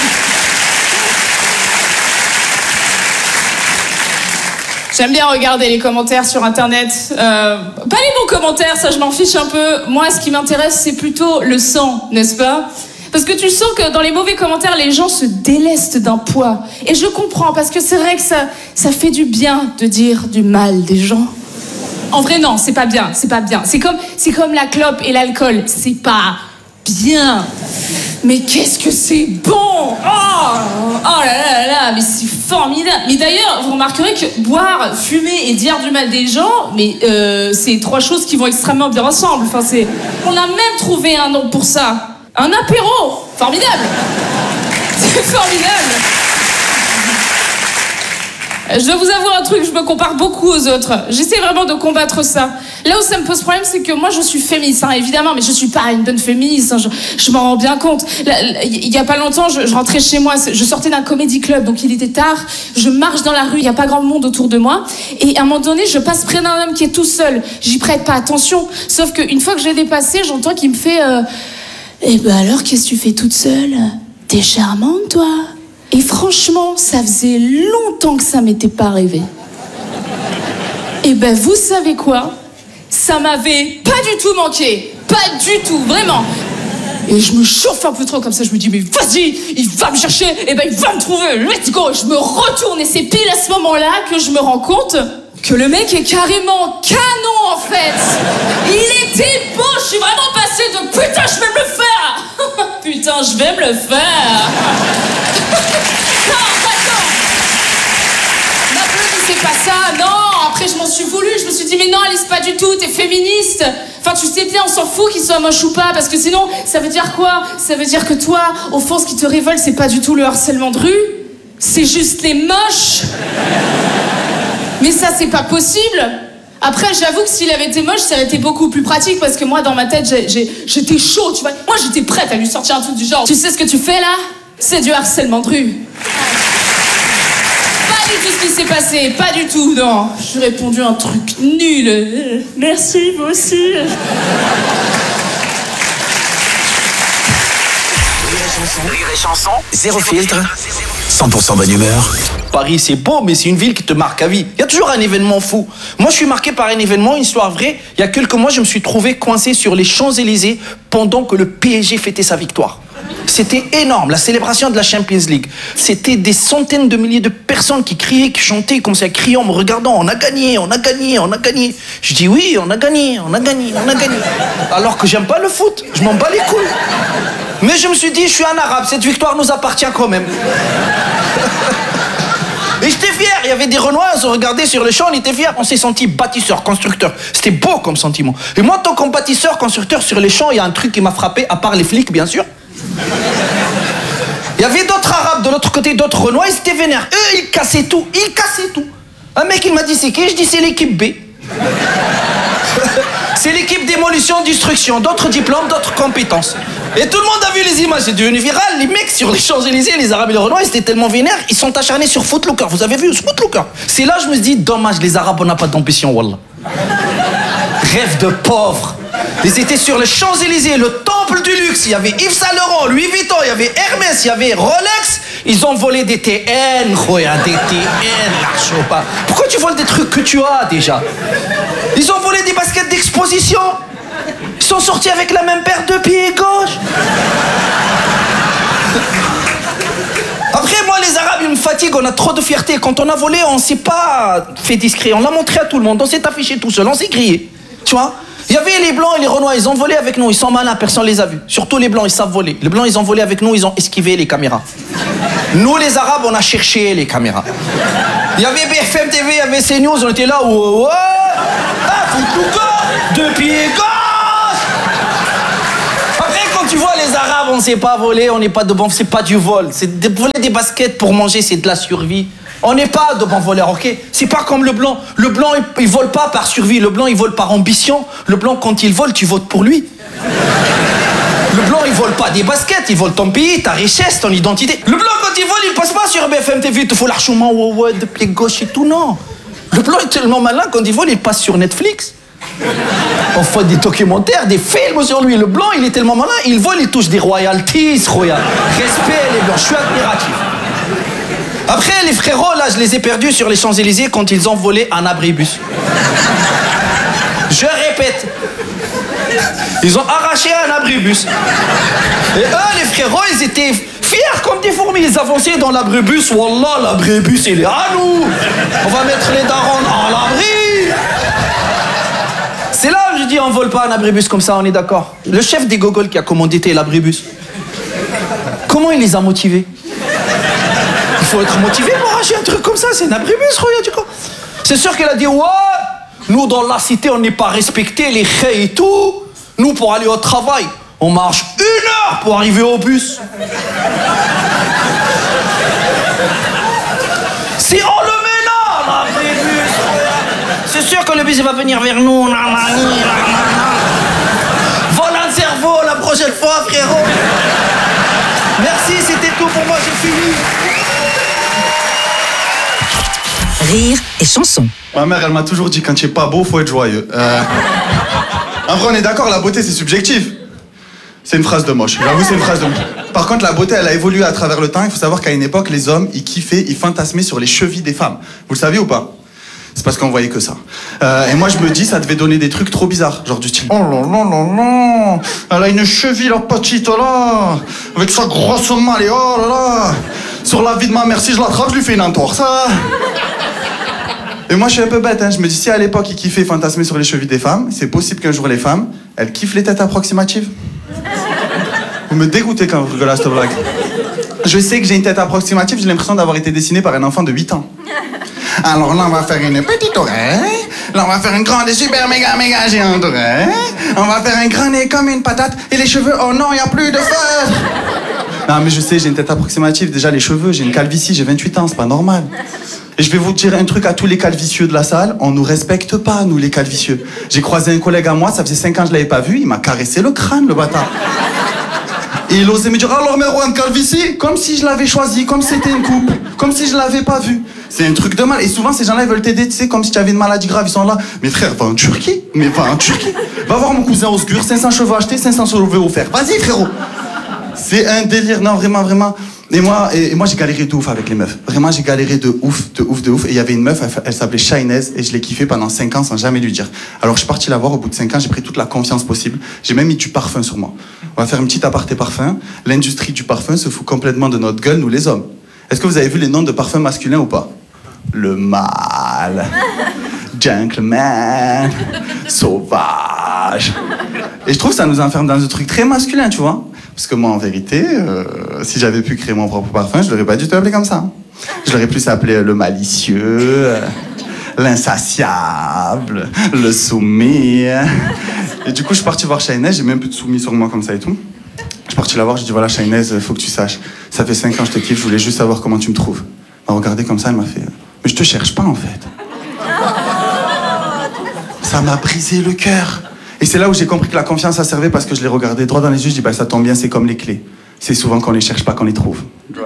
J'aime bien regarder les commentaires sur Internet. Pas les bons commentaires, ça je m'en fiche un peu. Moi, ce qui m'intéresse, c'est plutôt le sang, n'est-ce pas? Parce que tu sens que dans les mauvais commentaires, les gens se délestent d'un poids. Et je comprends, parce que c'est vrai que ça fait du bien de dire du mal des gens. En vrai, non, c'est pas bien, c'est pas bien. C'est comme la clope et l'alcool, c'est pas bien. Mais qu'est-ce que c'est bon! Oh là là là, mais c'est formidable. Mais d'ailleurs, vous remarquerez que boire, fumer et dire du mal des gens, mais c'est trois choses qui vont extrêmement bien ensemble. Enfin, on a même trouvé un nom pour ça. Un apéro! Formidable! C'est formidable! Je dois vous avouer un truc, je me compare beaucoup aux autres. J'essaie vraiment de combattre ça. Là où ça me pose problème, c'est que moi je suis féministe, hein, évidemment, mais je suis pas une bonne féministe, hein, je m'en rends bien compte. Il y a pas longtemps, je rentrais chez moi, je sortais d'un comédie club, donc il était tard, je marche dans la rue, il y a pas grand monde autour de moi, et à un moment donné, je passe près d'un homme qui est tout seul. J'y prête pas attention, sauf qu'une fois que je l'ai dépassé, j'entends qu'il me fait Eh ben alors, qu'est-ce que tu fais toute seule? T'es charmante, toi. Et franchement, ça faisait longtemps que ça m'était pas arrivé. Et ben, vous savez quoi? Ça m'avait pas du tout manqué. Pas du tout, vraiment. Et je me chauffe un peu trop comme ça, je me dis, mais vas-y, il va me chercher, et ben il va me trouver, let's go. Je me retourne et c'est pile à ce moment-là que je me rends compte que le mec est carrément canon, en fait. Il était beau, je suis vraiment passée de putain, je vais me le faire. Putain, je vais me le faire. Non, attends. Mais c'est pas ça, non. Après, je m'en suis voulu, je me suis dit, mais non, Alice, pas du tout, t'es féministe. Enfin, tu sais bien, on s'en fout qu'il soit moche ou pas, parce que sinon, ça veut dire quoi? Ça veut dire que toi, au fond, ce qui te révolte, c'est pas du tout le harcèlement de rue, c'est juste les moches. Mais ça, c'est pas possible. Après, j'avoue que s'il avait été moche, ça aurait été beaucoup plus pratique, parce que moi, dans ma tête, j'étais chaud, tu vois. Moi, j'étais prête à lui sortir un truc du genre, tu sais ce que tu fais, là? C'est du harcèlement de rue. Pas du tout ce qui s'est passé, pas du tout, non. J'ai répondu un truc nul. Merci, vous aussi. Rire et chanson, zéro filtre, 100% bonne humeur. Paris, c'est beau, mais c'est une ville qui te marque à vie. Il y a toujours un événement fou. Moi, je suis marqué par un événement, une histoire vraie. Il y a quelques mois, je me suis trouvé coincé sur les Champs-Élysées pendant que le PSG fêtait sa victoire. C'était énorme, la célébration de la Champions League. C'était des centaines de milliers de personnes qui criaient, qui chantaient, commençaient à crier en me regardant. On a gagné, on a gagné, on a gagné. Je dis oui, on a gagné, on a gagné, on a gagné. Alors que j'aime pas le foot, je m'en bats les couilles. Mais je me suis dit, je suis un arabe, cette victoire nous appartient quand même. Et j'étais fier, il y avait des Renois, on se regardait sur le champ, on était fiers. On s'est senti bâtisseurs, constructeurs. C'était beau comme sentiment. Et moi, tant qu'en bâtisseur, constructeur sur les champs, il y a un truc qui m'a frappé, à part les flics, bien sûr. Il y avait d'autres arabes de l'autre côté, d'autres Renois, ils étaient vénères. Eux, ils cassaient tout, ils cassaient tout. Un mec, il m'a dit, c'est qui? Je dis, c'est l'équipe B. C'est l'équipe démolition, destruction, d'autres diplômes, d'autres compétences. Et tout le monde a vu les images, c'est devenu viral. Les mecs sur les Champs-Élysées, les Arabes et les Renois, ils étaient tellement vénères, ils sont acharnés sur Footlooker. Vous avez vu Footlooker? C'est là que je me dis, dommage, les Arabes, on n'a pas d'ambition, wallah. Rêve de pauvre. Ils étaient sur les Champs-Élysées, le temple du luxe. Il y avait Yves Saint Laurent, Louis Vuitton, il y avait Hermès, il y avait Rolex. Ils ont volé des TN, Roya, des TN, l'archo pas. Pourquoi tu voles des trucs que tu as déjà? Ils ont volé des baskets d'exposition. Ils sont sortis avec la même paire de pieds gauche. Après, moi, les Arabes, ils me fatiguent, on a trop de fierté. Quand on a volé, on s'est pas fait discret. On l'a montré à tout le monde, on s'est affiché tout seul, on s'est crié. Tu vois? Il y avait les Blancs et les Renois, ils ont volé avec nous, ils sont malins, personne les a vus. Surtout les Blancs, ils savent voler. Les Blancs, ils ont volé avec nous, ils ont esquivé les caméras. Nous, les Arabes, on a cherché les caméras. Il y avait BFM TV, il y avait CNews, on était là, ouais, ah, Footlooker, de pieds gauche. Après, quand tu vois les Arabes, on sait pas voler, on n'est pas de bon, c'est pas du vol. C'est de voler des baskets pour manger, c'est de la survie. On n'est pas de bons voleurs, ok? C'est pas comme le Blanc. Le Blanc, il vole pas par survie. Le Blanc, il vole par ambition. Le Blanc, quand il vole, tu votes pour lui. Le Blanc, il vole pas des baskets. Il vole ton pays, ta richesse, ton identité. Le Blanc, quand il vole, il passe pas sur BFM TV. Il te faut l'archement, ouais, de pied gauche et tout, non. Le Blanc est tellement malin, quand il vole, il passe sur Netflix. On fait des documentaires, des films sur lui. Le Blanc, il est tellement malin, il vole, il touche des royalties, royal. Respect, les Blancs, je suis admiratif. Après, les frérots, là, je les ai perdus sur les Champs-Élysées quand ils ont volé un abribus. Je répète. Ils ont arraché un abribus. Et eux, les frérots, ils étaient fiers comme des fourmis. Ils avançaient dans l'abribus. Wallah, l'abribus, il est à nous. On va mettre les darons à l'abri. C'est là où je dis, on vole pas un abribus comme ça, on est d'accord. Le chef des gogols qui a commandité l'abribus, comment il les a motivés? Il faut être motivé pour arracher un truc comme ça, c'est un abribus, regarde du coup. C'est sûr qu'elle a dit, ouais, nous dans la cité, on n'est pas respectés, les chais et tout. Nous, pour aller au travail, on marche 1 heure pour arriver au bus. Si on le met là, l'abribus, c'est sûr que le bus il va venir vers nous. Vole un cerveau la prochaine fois, frérot. Merci, c'était tout pour moi, j'ai fini. Rire et chanson. Ma mère, elle m'a toujours dit, quand tu es pas beau, faut être joyeux. En vrai, on est d'accord, la beauté, c'est subjectif. C'est une phrase de moche. J'avoue, c'est une phrase de moche. Par contre, la beauté, elle a évolué à travers le temps. Il faut savoir qu'à une époque, les hommes, ils kiffaient, ils fantasmaient sur les chevilles des femmes. Vous le saviez ou pas? C'est parce qu'on voyait que ça. Et moi, je me dis, ça devait donner des trucs trop bizarres. Genre du style, oh là là là là, elle a une cheville, la petite, là, avec sa grosse malle, et oh là là. Sur la vie de ma mère, si je l'attrape, je lui fais une entorse. Et moi, je suis un peu bête, hein. Je me dis, si à l'époque, ils kiffaient fantasmer sur les chevilles des femmes, c'est possible qu'un jour, les femmes, elles kiffent les têtes approximatives. Vous me dégoûtez quand vous rigolez à cette blague. Je sais que j'ai une tête approximative, j'ai l'impression d'avoir été dessiné par un enfant de 8 ans. Alors là, on va faire une petite oreille. Là, on va faire une grande et super méga géante oreille. On va faire un grand nez comme une patate. Et les cheveux, oh non, il n'y a plus de feu. Non, mais je sais, j'ai une tête approximative. Déjà, les cheveux, j'ai une calvitie, j'ai 28 ans, c'est pas normal. Et je vais vous dire un truc à tous les calvicieux de la salle. On nous respecte pas, nous, les calvicieux. J'ai croisé un collègue à moi, ça faisait 5 ans que je l'avais pas vu. Il m'a caressé le crâne, le bâtard. Et il osait me dire, alors Merwan calvitie, comme si je l'avais choisi, comme si c'était une coupe, comme si je l'avais pas vu. C'est un truc de mal. Et souvent, ces gens-là, ils veulent t'aider, tu sais, comme si tu avais une maladie grave. Ils sont là. Mais frère, va en Turquie. Mais va en Turquie. Va voir mon cousin Osgur, 500 cheveux achetés, 500 cheveux offerts. Vas-y, frérot. C'est un délire. Non, vraiment, vraiment. Et moi, j'ai galéré de ouf avec les meufs. Vraiment, j'ai galéré de ouf, de ouf, de ouf. Et il y avait une meuf, elle s'appelait Shainez, et je l'ai kiffée pendant 5 ans sans jamais lui dire. Alors, je suis parti la voir, au bout de 5 ans, j'ai pris toute la confiance possible. J'ai même mis du parfum sur moi. On va faire une petite aparté parfum. L'industrie du parfum se fout complètement de notre gueule, nous les hommes. Est-ce que vous avez vu les noms de parfums masculins ou pas? Le mâle, gentleman, sauvage. Et je trouve que ça nous enferme dans un truc très masculin, tu vois. Parce que moi, en vérité, si j'avais pu créer mon propre parfum, je l'aurais pas du tout appelé comme ça. Je l'aurais plus appelé le malicieux, l'insatiable, le soumis. Et du coup, je suis parti voir Shainez, j'ai même plus de soumis sur moi comme ça et tout. Je suis parti la voir, je dis voilà Shainez, faut que tu saches, ça fait 5 ans que je te kiffe, je voulais juste savoir comment tu me trouves. Elle m'a regardé comme ça, elle m'a fait mais je te cherche pas en fait. Ça m'a brisé le cœur. Et c'est là où j'ai compris que la confiance, ça servait parce que je les regardais droit dans les yeux. Je dis, bah, ça tombe bien, c'est comme les clés. C'est souvent qu'on les cherche pas qu'on les trouve.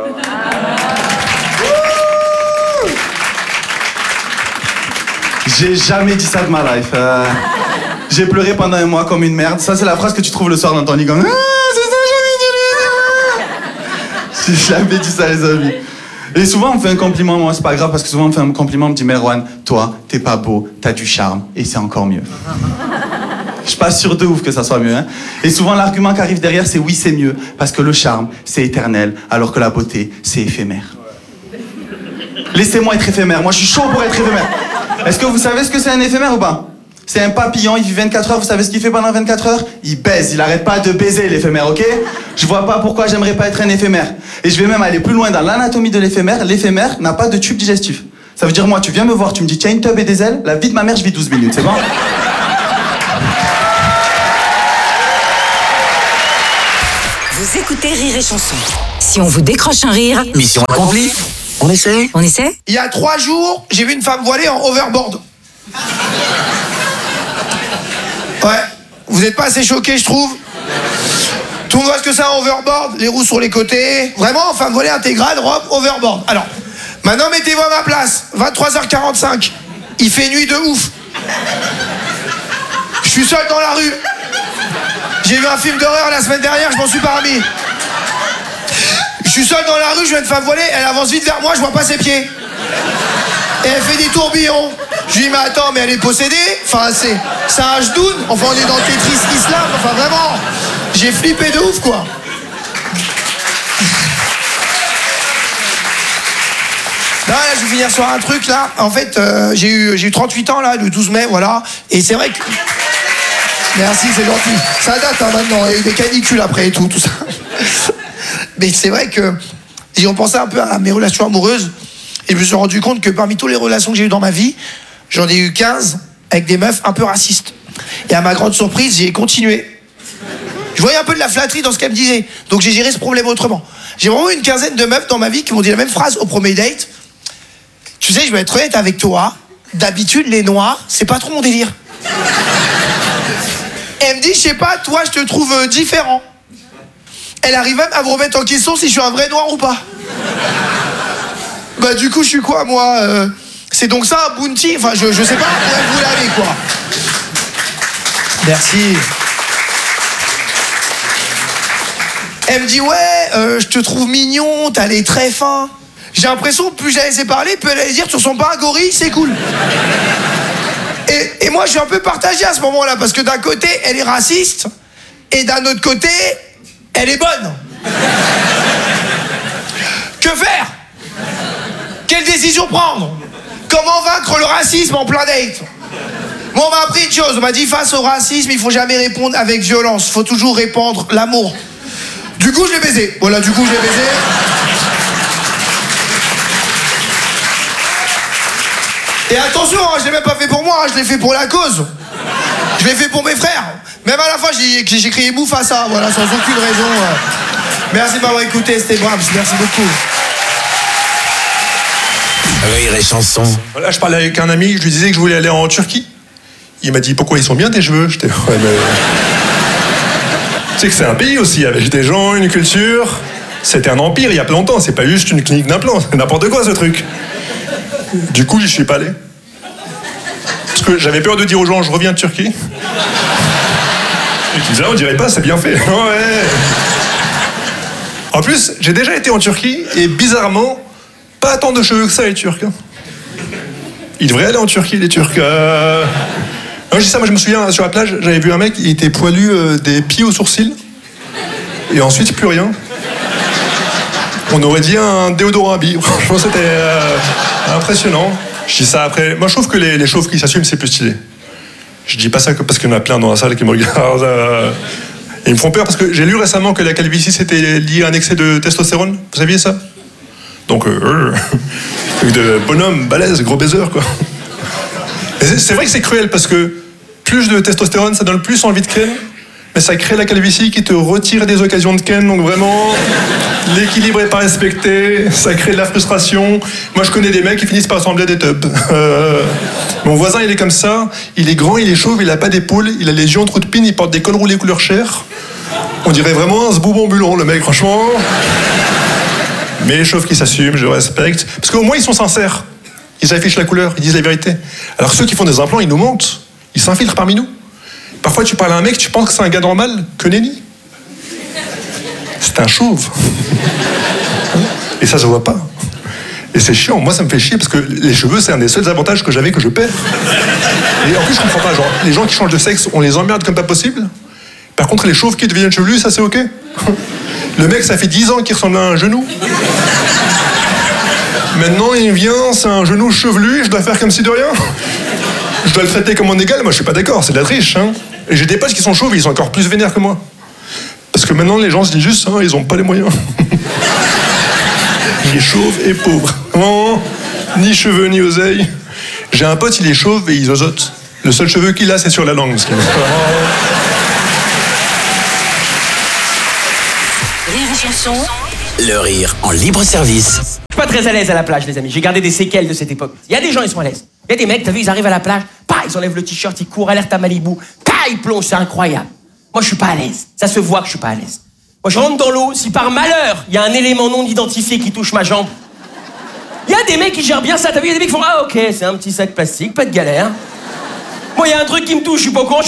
J'ai jamais dit ça de ma life. J'ai pleuré pendant un mois comme une merde. Ça, c'est la phrase que tu trouves le soir dans ton lit comme... J'ai jamais dit ça, les amis. Et souvent, on me fait un compliment. Moi, c'est pas grave parce que souvent, on me fait un compliment. On me dit, Merwan, toi, t'es pas beau, t'as du charme et c'est encore mieux. Je suis pas sûr de ouf que ça soit mieux. Hein. Et souvent, l'argument qui arrive derrière, c'est oui, c'est mieux. Parce que le charme, c'est éternel, alors que la beauté, c'est éphémère. Laissez-moi être éphémère. Moi, je suis chaud pour être éphémère. Est-ce que vous savez ce que c'est un éphémère ou pas? C'est un papillon, il vit 24 heures. Vous savez ce qu'il fait pendant 24 heures? Il baise. Il arrête pas de baiser, l'éphémère, ok? Je vois pas pourquoi j'aimerais pas être un éphémère. Et je vais même aller plus loin dans l'anatomie de l'éphémère. L'éphémère n'a pas de tube digestif. Ça veut dire, moi, tu viens me voir, tu me dis, tiens, une teub et des ailes. La vie de ma mère, je vis 12 minutes, c'est bon? Vous écoutez Rire et Chanson. Si on vous décroche un rire... Mission accomplie. On essaie? On essaie? Il y a 3 jours, j'ai vu une femme voilée en overboard. Ouais, vous n'êtes pas assez choqués, je trouve. Tout le monde voit ce que c'est un overboard, les roues sur les côtés. Vraiment, femme voilée intégrale, robe, overboard. Alors, maintenant mettez-vous à ma place. 23h45. Il fait nuit de ouf. Je suis seul dans la rue. J'ai vu un film d'horreur la semaine dernière, je m'en suis pas remis. Je suis seul dans la rue, je vois une femme voilée, elle avance vite vers moi, je vois pas ses pieds. Et elle fait des tourbillons. Je lui dis, mais attends, mais elle est possédée? Enfin, c'est un Hdoun. Enfin, on est dans Tetris Islam. Enfin, vraiment, j'ai flippé de ouf, quoi. Là, je vais finir sur un truc, là. En fait, j'ai eu 38 ans, là, le 12 mai, voilà. Et c'est vrai que... Merci, c'est gentil. Ça date, hein, maintenant. Il y a eu des canicules après et tout ça. Mais c'est vrai que si on pensait un peu à mes relations amoureuses, et je me suis rendu compte que parmi toutes les relations que j'ai eues dans ma vie, j'en ai eu 15 avec des meufs un peu racistes. Et à ma grande surprise, j'ai continué. Je voyais un peu de la flatterie dans ce qu'elle me disait. Donc j'ai géré ce problème autrement. J'ai vraiment eu une quinzaine de meufs dans ma vie qui m'ont dit la même phrase au premier date. Tu sais, je vais être honnête avec toi. D'habitude, les noirs, c'est pas trop mon délire. Et elle me dit, je sais pas, toi, je te trouve différent. Elle arrive même à me remettre en question si je suis un vrai noir ou pas. Bah du coup je suis quoi moi c'est donc ça un bounty? Enfin je sais pas où vous l'avez quoi. Merci. Elle me dit ouais je te trouve mignon, t'as les traits fins. J'ai l'impression que plus j'allais laisser parler, plus elle allait dire tu ressembles pas à un gorille, c'est cool. Et moi je suis un peu partagé à ce moment-là parce que d'un côté elle est raciste et d'un autre côté elle est bonne. Que faire? Quelle décision prendre? Comment vaincre le racisme en plein date? Bon, on m'a appris une chose, on m'a dit face au racisme, il faut jamais répondre avec violence, il faut toujours répandre l'amour. Du coup, je l'ai baisé. Voilà, du coup, je l'ai baisé. Et attention, hein, je l'ai même pas fait pour moi, hein, je l'ai fait pour la cause. Je l'ai fait pour mes frères. Même à la fin, j'ai crié bouffe à ça, voilà, sans aucune raison. Merci de m'avoir écouté, c'était Brahms, merci beaucoup. Rire et Chanson. Là, je parlais avec un ami, je lui disais que je voulais aller en Turquie. Il m'a dit, pourquoi ils sont bien tes cheveux? J'étais, ouais, mais... Tu sais que c'est un pays aussi, avec des gens, une culture. C'était un empire il y a pas longtemps, c'est pas juste une clinique d'implants, c'est n'importe quoi ce truc. Du coup, j'y suis pas allé. Parce que j'avais peur de dire aux gens, je reviens de Turquie. Ils disaient, on dirait pas, c'est bien fait. Ouais. En plus, j'ai déjà été en Turquie, et bizarrement, pas tant de cheveux que ça, les Turcs. Ils devraient aller en Turquie, les Turcs. Non, je dis ça, moi je me souviens, sur la plage, j'avais vu un mec, il était poilu des pieds aux sourcils. Et ensuite, plus rien. On aurait dit un déodorant à billes. Franchement, c'était impressionnant. Je dis ça après. Moi, je trouve que les chauves qui s'assument, c'est plus stylé. Je dis pas ça parce qu'il y en a plein dans la salle qui me regardent. Et ils me font peur parce que j'ai lu récemment que la calvitie, c'était lié à un excès de testostérone. Vous saviez ça? Donc, truc de bonhomme, balèze, gros baiser, quoi. Et c'est vrai que c'est cruel parce que plus de testostérone, ça donne plus envie de crème. mais ça crée la calvitie qui te retire des occasions de ken, donc vraiment, l'équilibre est pas respecté, ça crée de la frustration. Moi, je connais des mecs qui finissent par ressembler à des tubs. Mon voisin, il est comme ça, il est grand, il est chauve, il a pas d'épaule, il a les yeux en trou de pine, il porte des cols roulés couleur chair. On dirait vraiment un zboub ambulant, le mec, franchement. Mais les chauves qui s'assument, je respecte. Parce qu'au moins, ils sont sincères. Ils affichent la couleur, ils disent la vérité. Alors ceux qui font des implants, ils nous mentent. Ils s'infiltrent parmi nous. Parfois, tu parles à un mec, tu penses que c'est un gars normal, que nenni. C'est un chauve. Et ça se voit pas. Et c'est chiant. Moi, ça me fait chier parce que les cheveux, c'est un des seuls avantages que j'avais que je perds. Et en plus, je comprends pas. Genre, les gens qui changent de sexe, on les emmerde comme pas possible. Par contre, les chauves qui deviennent chevelus, ça c'est ok. Le mec, ça fait 10 ans qu'il ressemble à un genou. Maintenant, il vient, c'est un genou chevelu, je dois faire comme si de rien. Je dois le traiter comme mon égal, moi je suis pas d'accord, c'est de la triche. Hein. Et j'ai des potes qui sont chauves, ils sont encore plus vénères que moi. Parce que maintenant, les gens se disent juste, hein, ils ont pas les moyens. Il est chauve et pauvre. Vraiment, ni cheveux, ni oseille. J'ai un pote, il est chauve et il zozote. Le seul cheveu qu'il a, c'est sur la langue. Ce qui Le rire en libre service. Je suis pas très à l'aise à la plage, les amis. J'ai gardé des séquelles de cette époque. Il y a des gens, ils sont à l'aise. Il y a des mecs, t'as vu, ils arrivent à la plage, ils enlèvent le t-shirt, ils courent, alerte à Malibu, ils plongent, c'est incroyable. Moi, je suis pas à l'aise. Ça se voit que je suis pas à l'aise. Moi, je rentre dans l'eau, si par malheur, il y a un élément non identifié qui touche ma jambe, il y a des mecs qui gèrent bien ça. T'as vu, il y a des mecs qui font, ah ok, c'est un petit sac plastique, pas de galère. Moi, il y a un truc qui me touche, je suis pas au courant,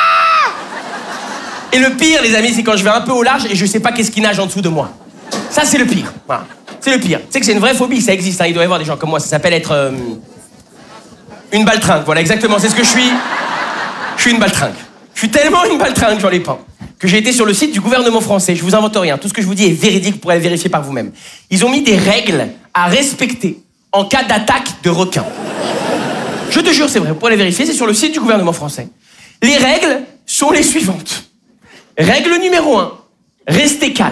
Et le pire, les amis, c'est quand je vais un peu au large et je sais pas qu'est-ce qui nage en dessous de moi. Ça, c'est le pire. Voilà. C'est le pire. Tu sais que c'est une vraie phobie, ça existe. Hein. Il doit y avoir des gens comme moi. Ça s'appelle être une baltringue. Voilà, exactement. C'est ce que je suis. Je suis une baltringue. Je suis tellement une baltringue, j'en ai pas, que j'ai été sur le site du gouvernement français. Je vous invente rien. Tout ce que je vous dis est véridique. Vous pourrez le vérifier par vous-même. Ils ont mis des règles à respecter en cas d'attaque de requins. Je te jure, c'est vrai. Vous pourrez les vérifier. C'est sur le site du gouvernement français. Les règles sont les suivantes. Règle numéro 1. Restez calme.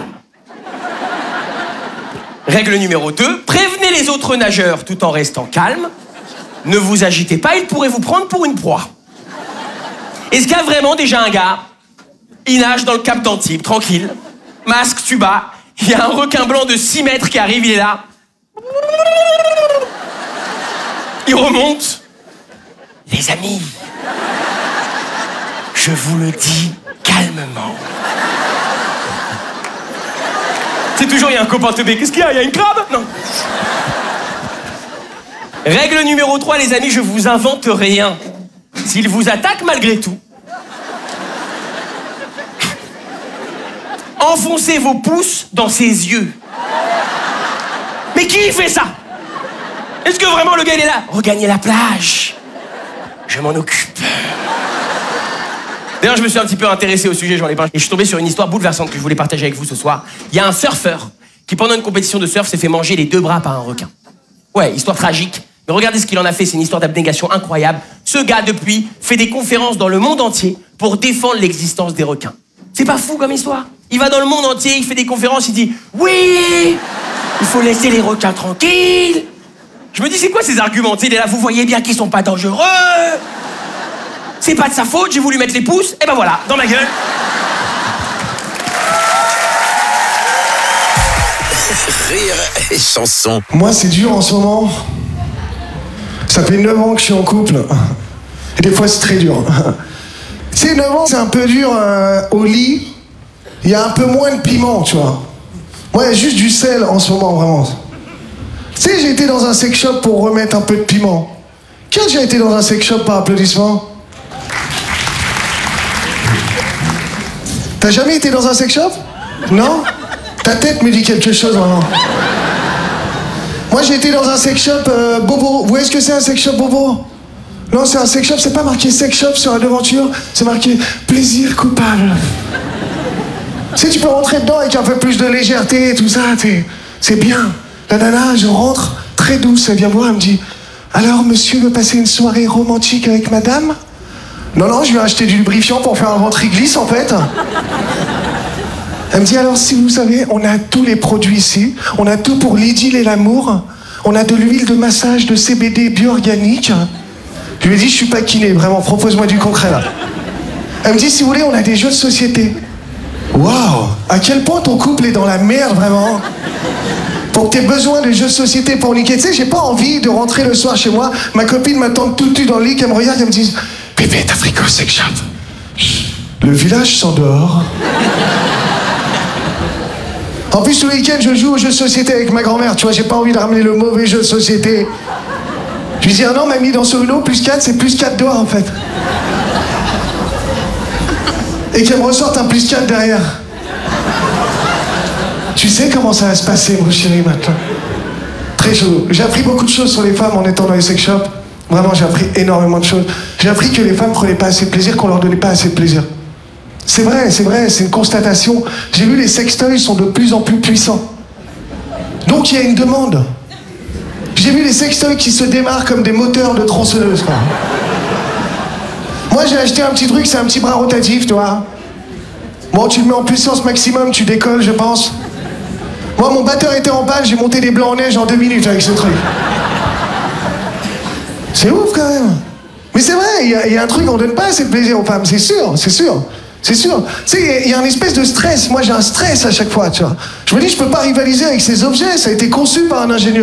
Règle numéro 2, prévenez les autres nageurs tout en restant calme. Ne vous agitez pas, ils pourraient vous prendre pour une proie. Est-ce qu'il y a vraiment déjà un gars, il nage dans le cap d'Antibes, tranquille, masque, tuba, il y a un requin blanc de 6 mètres qui arrive, il est là. Il remonte. Les amis, je vous le dis calmement. C'est toujours, il y a un copain teubé. Qu'est-ce qu'il y a? Il y a une crabe? Non. Règle numéro 3, les amis, je vous invente rien. S'il vous attaque malgré tout, enfoncez vos pouces dans ses yeux. Mais qui fait ça? Est-ce que vraiment le gars, il est là? Regagnez la plage. Je m'en occupe. D'ailleurs, je me suis un petit peu intéressé au sujet, j'en ai parlé. Et je suis tombé sur une histoire bouleversante que je voulais partager avec vous ce soir. Il y a un surfeur qui, pendant une compétition de surf, s'est fait manger les 2 bras par un requin. Ouais, histoire tragique. Mais regardez ce qu'il en a fait, c'est une histoire d'abnégation incroyable. Ce gars, depuis, fait des conférences dans le monde entier pour défendre l'existence des requins. C'est pas fou comme histoire? Il va dans le monde entier, il fait des conférences, il dit « Oui, il faut laisser les requins tranquilles ». Je me dis, c'est quoi ces arguments? Il est là, vous voyez bien qu'ils sont pas dangereux. C'est pas de sa faute, j'ai voulu mettre les pouces, et ben voilà, dans ma gueule. Rire et chanson. Moi, c'est dur en ce moment. Ça fait 9 ans que je suis en couple. Et des fois, c'est très dur. Tu sais, 9 ans, c'est un peu dur au lit. Il y a un peu moins de piment, tu vois. Moi, il y a juste du sel en ce moment, vraiment. Tu sais, j'ai été dans un sex shop pour remettre un peu de piment. Qui a déjà été dans un sex shop par applaudissement? T'as jamais été dans un sex shop? Non? Ta tête me dit quelque chose, vraiment. Moi, j'ai été dans un sex shop bobo. Vous voyez ce que c'est un sex shop bobo? Non, c'est un sex shop, c'est pas marqué sex shop sur la devanture, c'est marqué plaisir coupable. Tu sais, tu peux rentrer dedans avec un peu plus de légèreté et tout ça, c'est bien. La nana, je rentre, très douce, elle vient voir, elle me dit « Alors, monsieur veut passer une soirée romantique avec madame ?» Non, je lui ai acheté du lubrifiant pour faire un ventre-glisse, en fait. Elle me dit « Alors, si vous savez, on a tous les produits ici, on a tout pour l'idylle et l'amour, on a de l'huile de massage de CBD bio-organique. » Je lui ai dit « Je suis pas kiné, vraiment, propose-moi du concret, là. » Elle me dit, si vous voulez, on a des jeux de société. Waouh! À quel point ton couple est dans la merde, vraiment? Pour que t'aies besoin de jeux de société pour niquer. Tu sais, j'ai pas envie de rentrer le soir chez moi, ma copine m'attend tout nu dans le lit, qu'elle me regarde, elle me dit, bébé, t'as pris quoi au sex shop? Le village s'endort. En plus, tout le week-end, je joue aux jeux de société avec ma grand-mère. Tu vois, j'ai pas envie de ramener le mauvais jeu de société. Je lui dis, ah non, mamie, dans ce Uno, plus 4, c'est plus 4 doigts, en fait. Et qu'elle me ressorte un plus 4 derrière. Tu sais comment ça va se passer, mon chéri, maintenant? Très chaud. J'ai appris beaucoup de choses sur les femmes en étant dans les sex shops. Vraiment, j'ai appris énormément de choses. J'ai appris que les femmes prenaient pas assez de plaisir, qu'on leur donnait pas assez de plaisir. C'est vrai, c'est une constatation. J'ai vu les sextoys sont de plus en plus puissants. Donc il y a une demande. J'ai vu les sextoys qui se démarrent comme des moteurs de tronçonneuse, quoi. Moi j'ai acheté un petit truc, c'est un petit bras rotatif, tu vois. Bon, tu le mets en puissance maximum, tu décolles, je pense. Moi, mon batteur était en panne, j'ai monté des blancs en neige en 2 minutes avec ce truc. C'est ouf quand même. Mais c'est vrai, il y a un truc, on donne pas assez de plaisir aux femmes, c'est sûr, c'est sûr. C'est sûr. Tu sais, il y a une espèce de stress. Moi, j'ai un stress à chaque fois, tu vois. Je me dis, je peux pas rivaliser avec ces objets. Ça a été conçu par un ingénieur.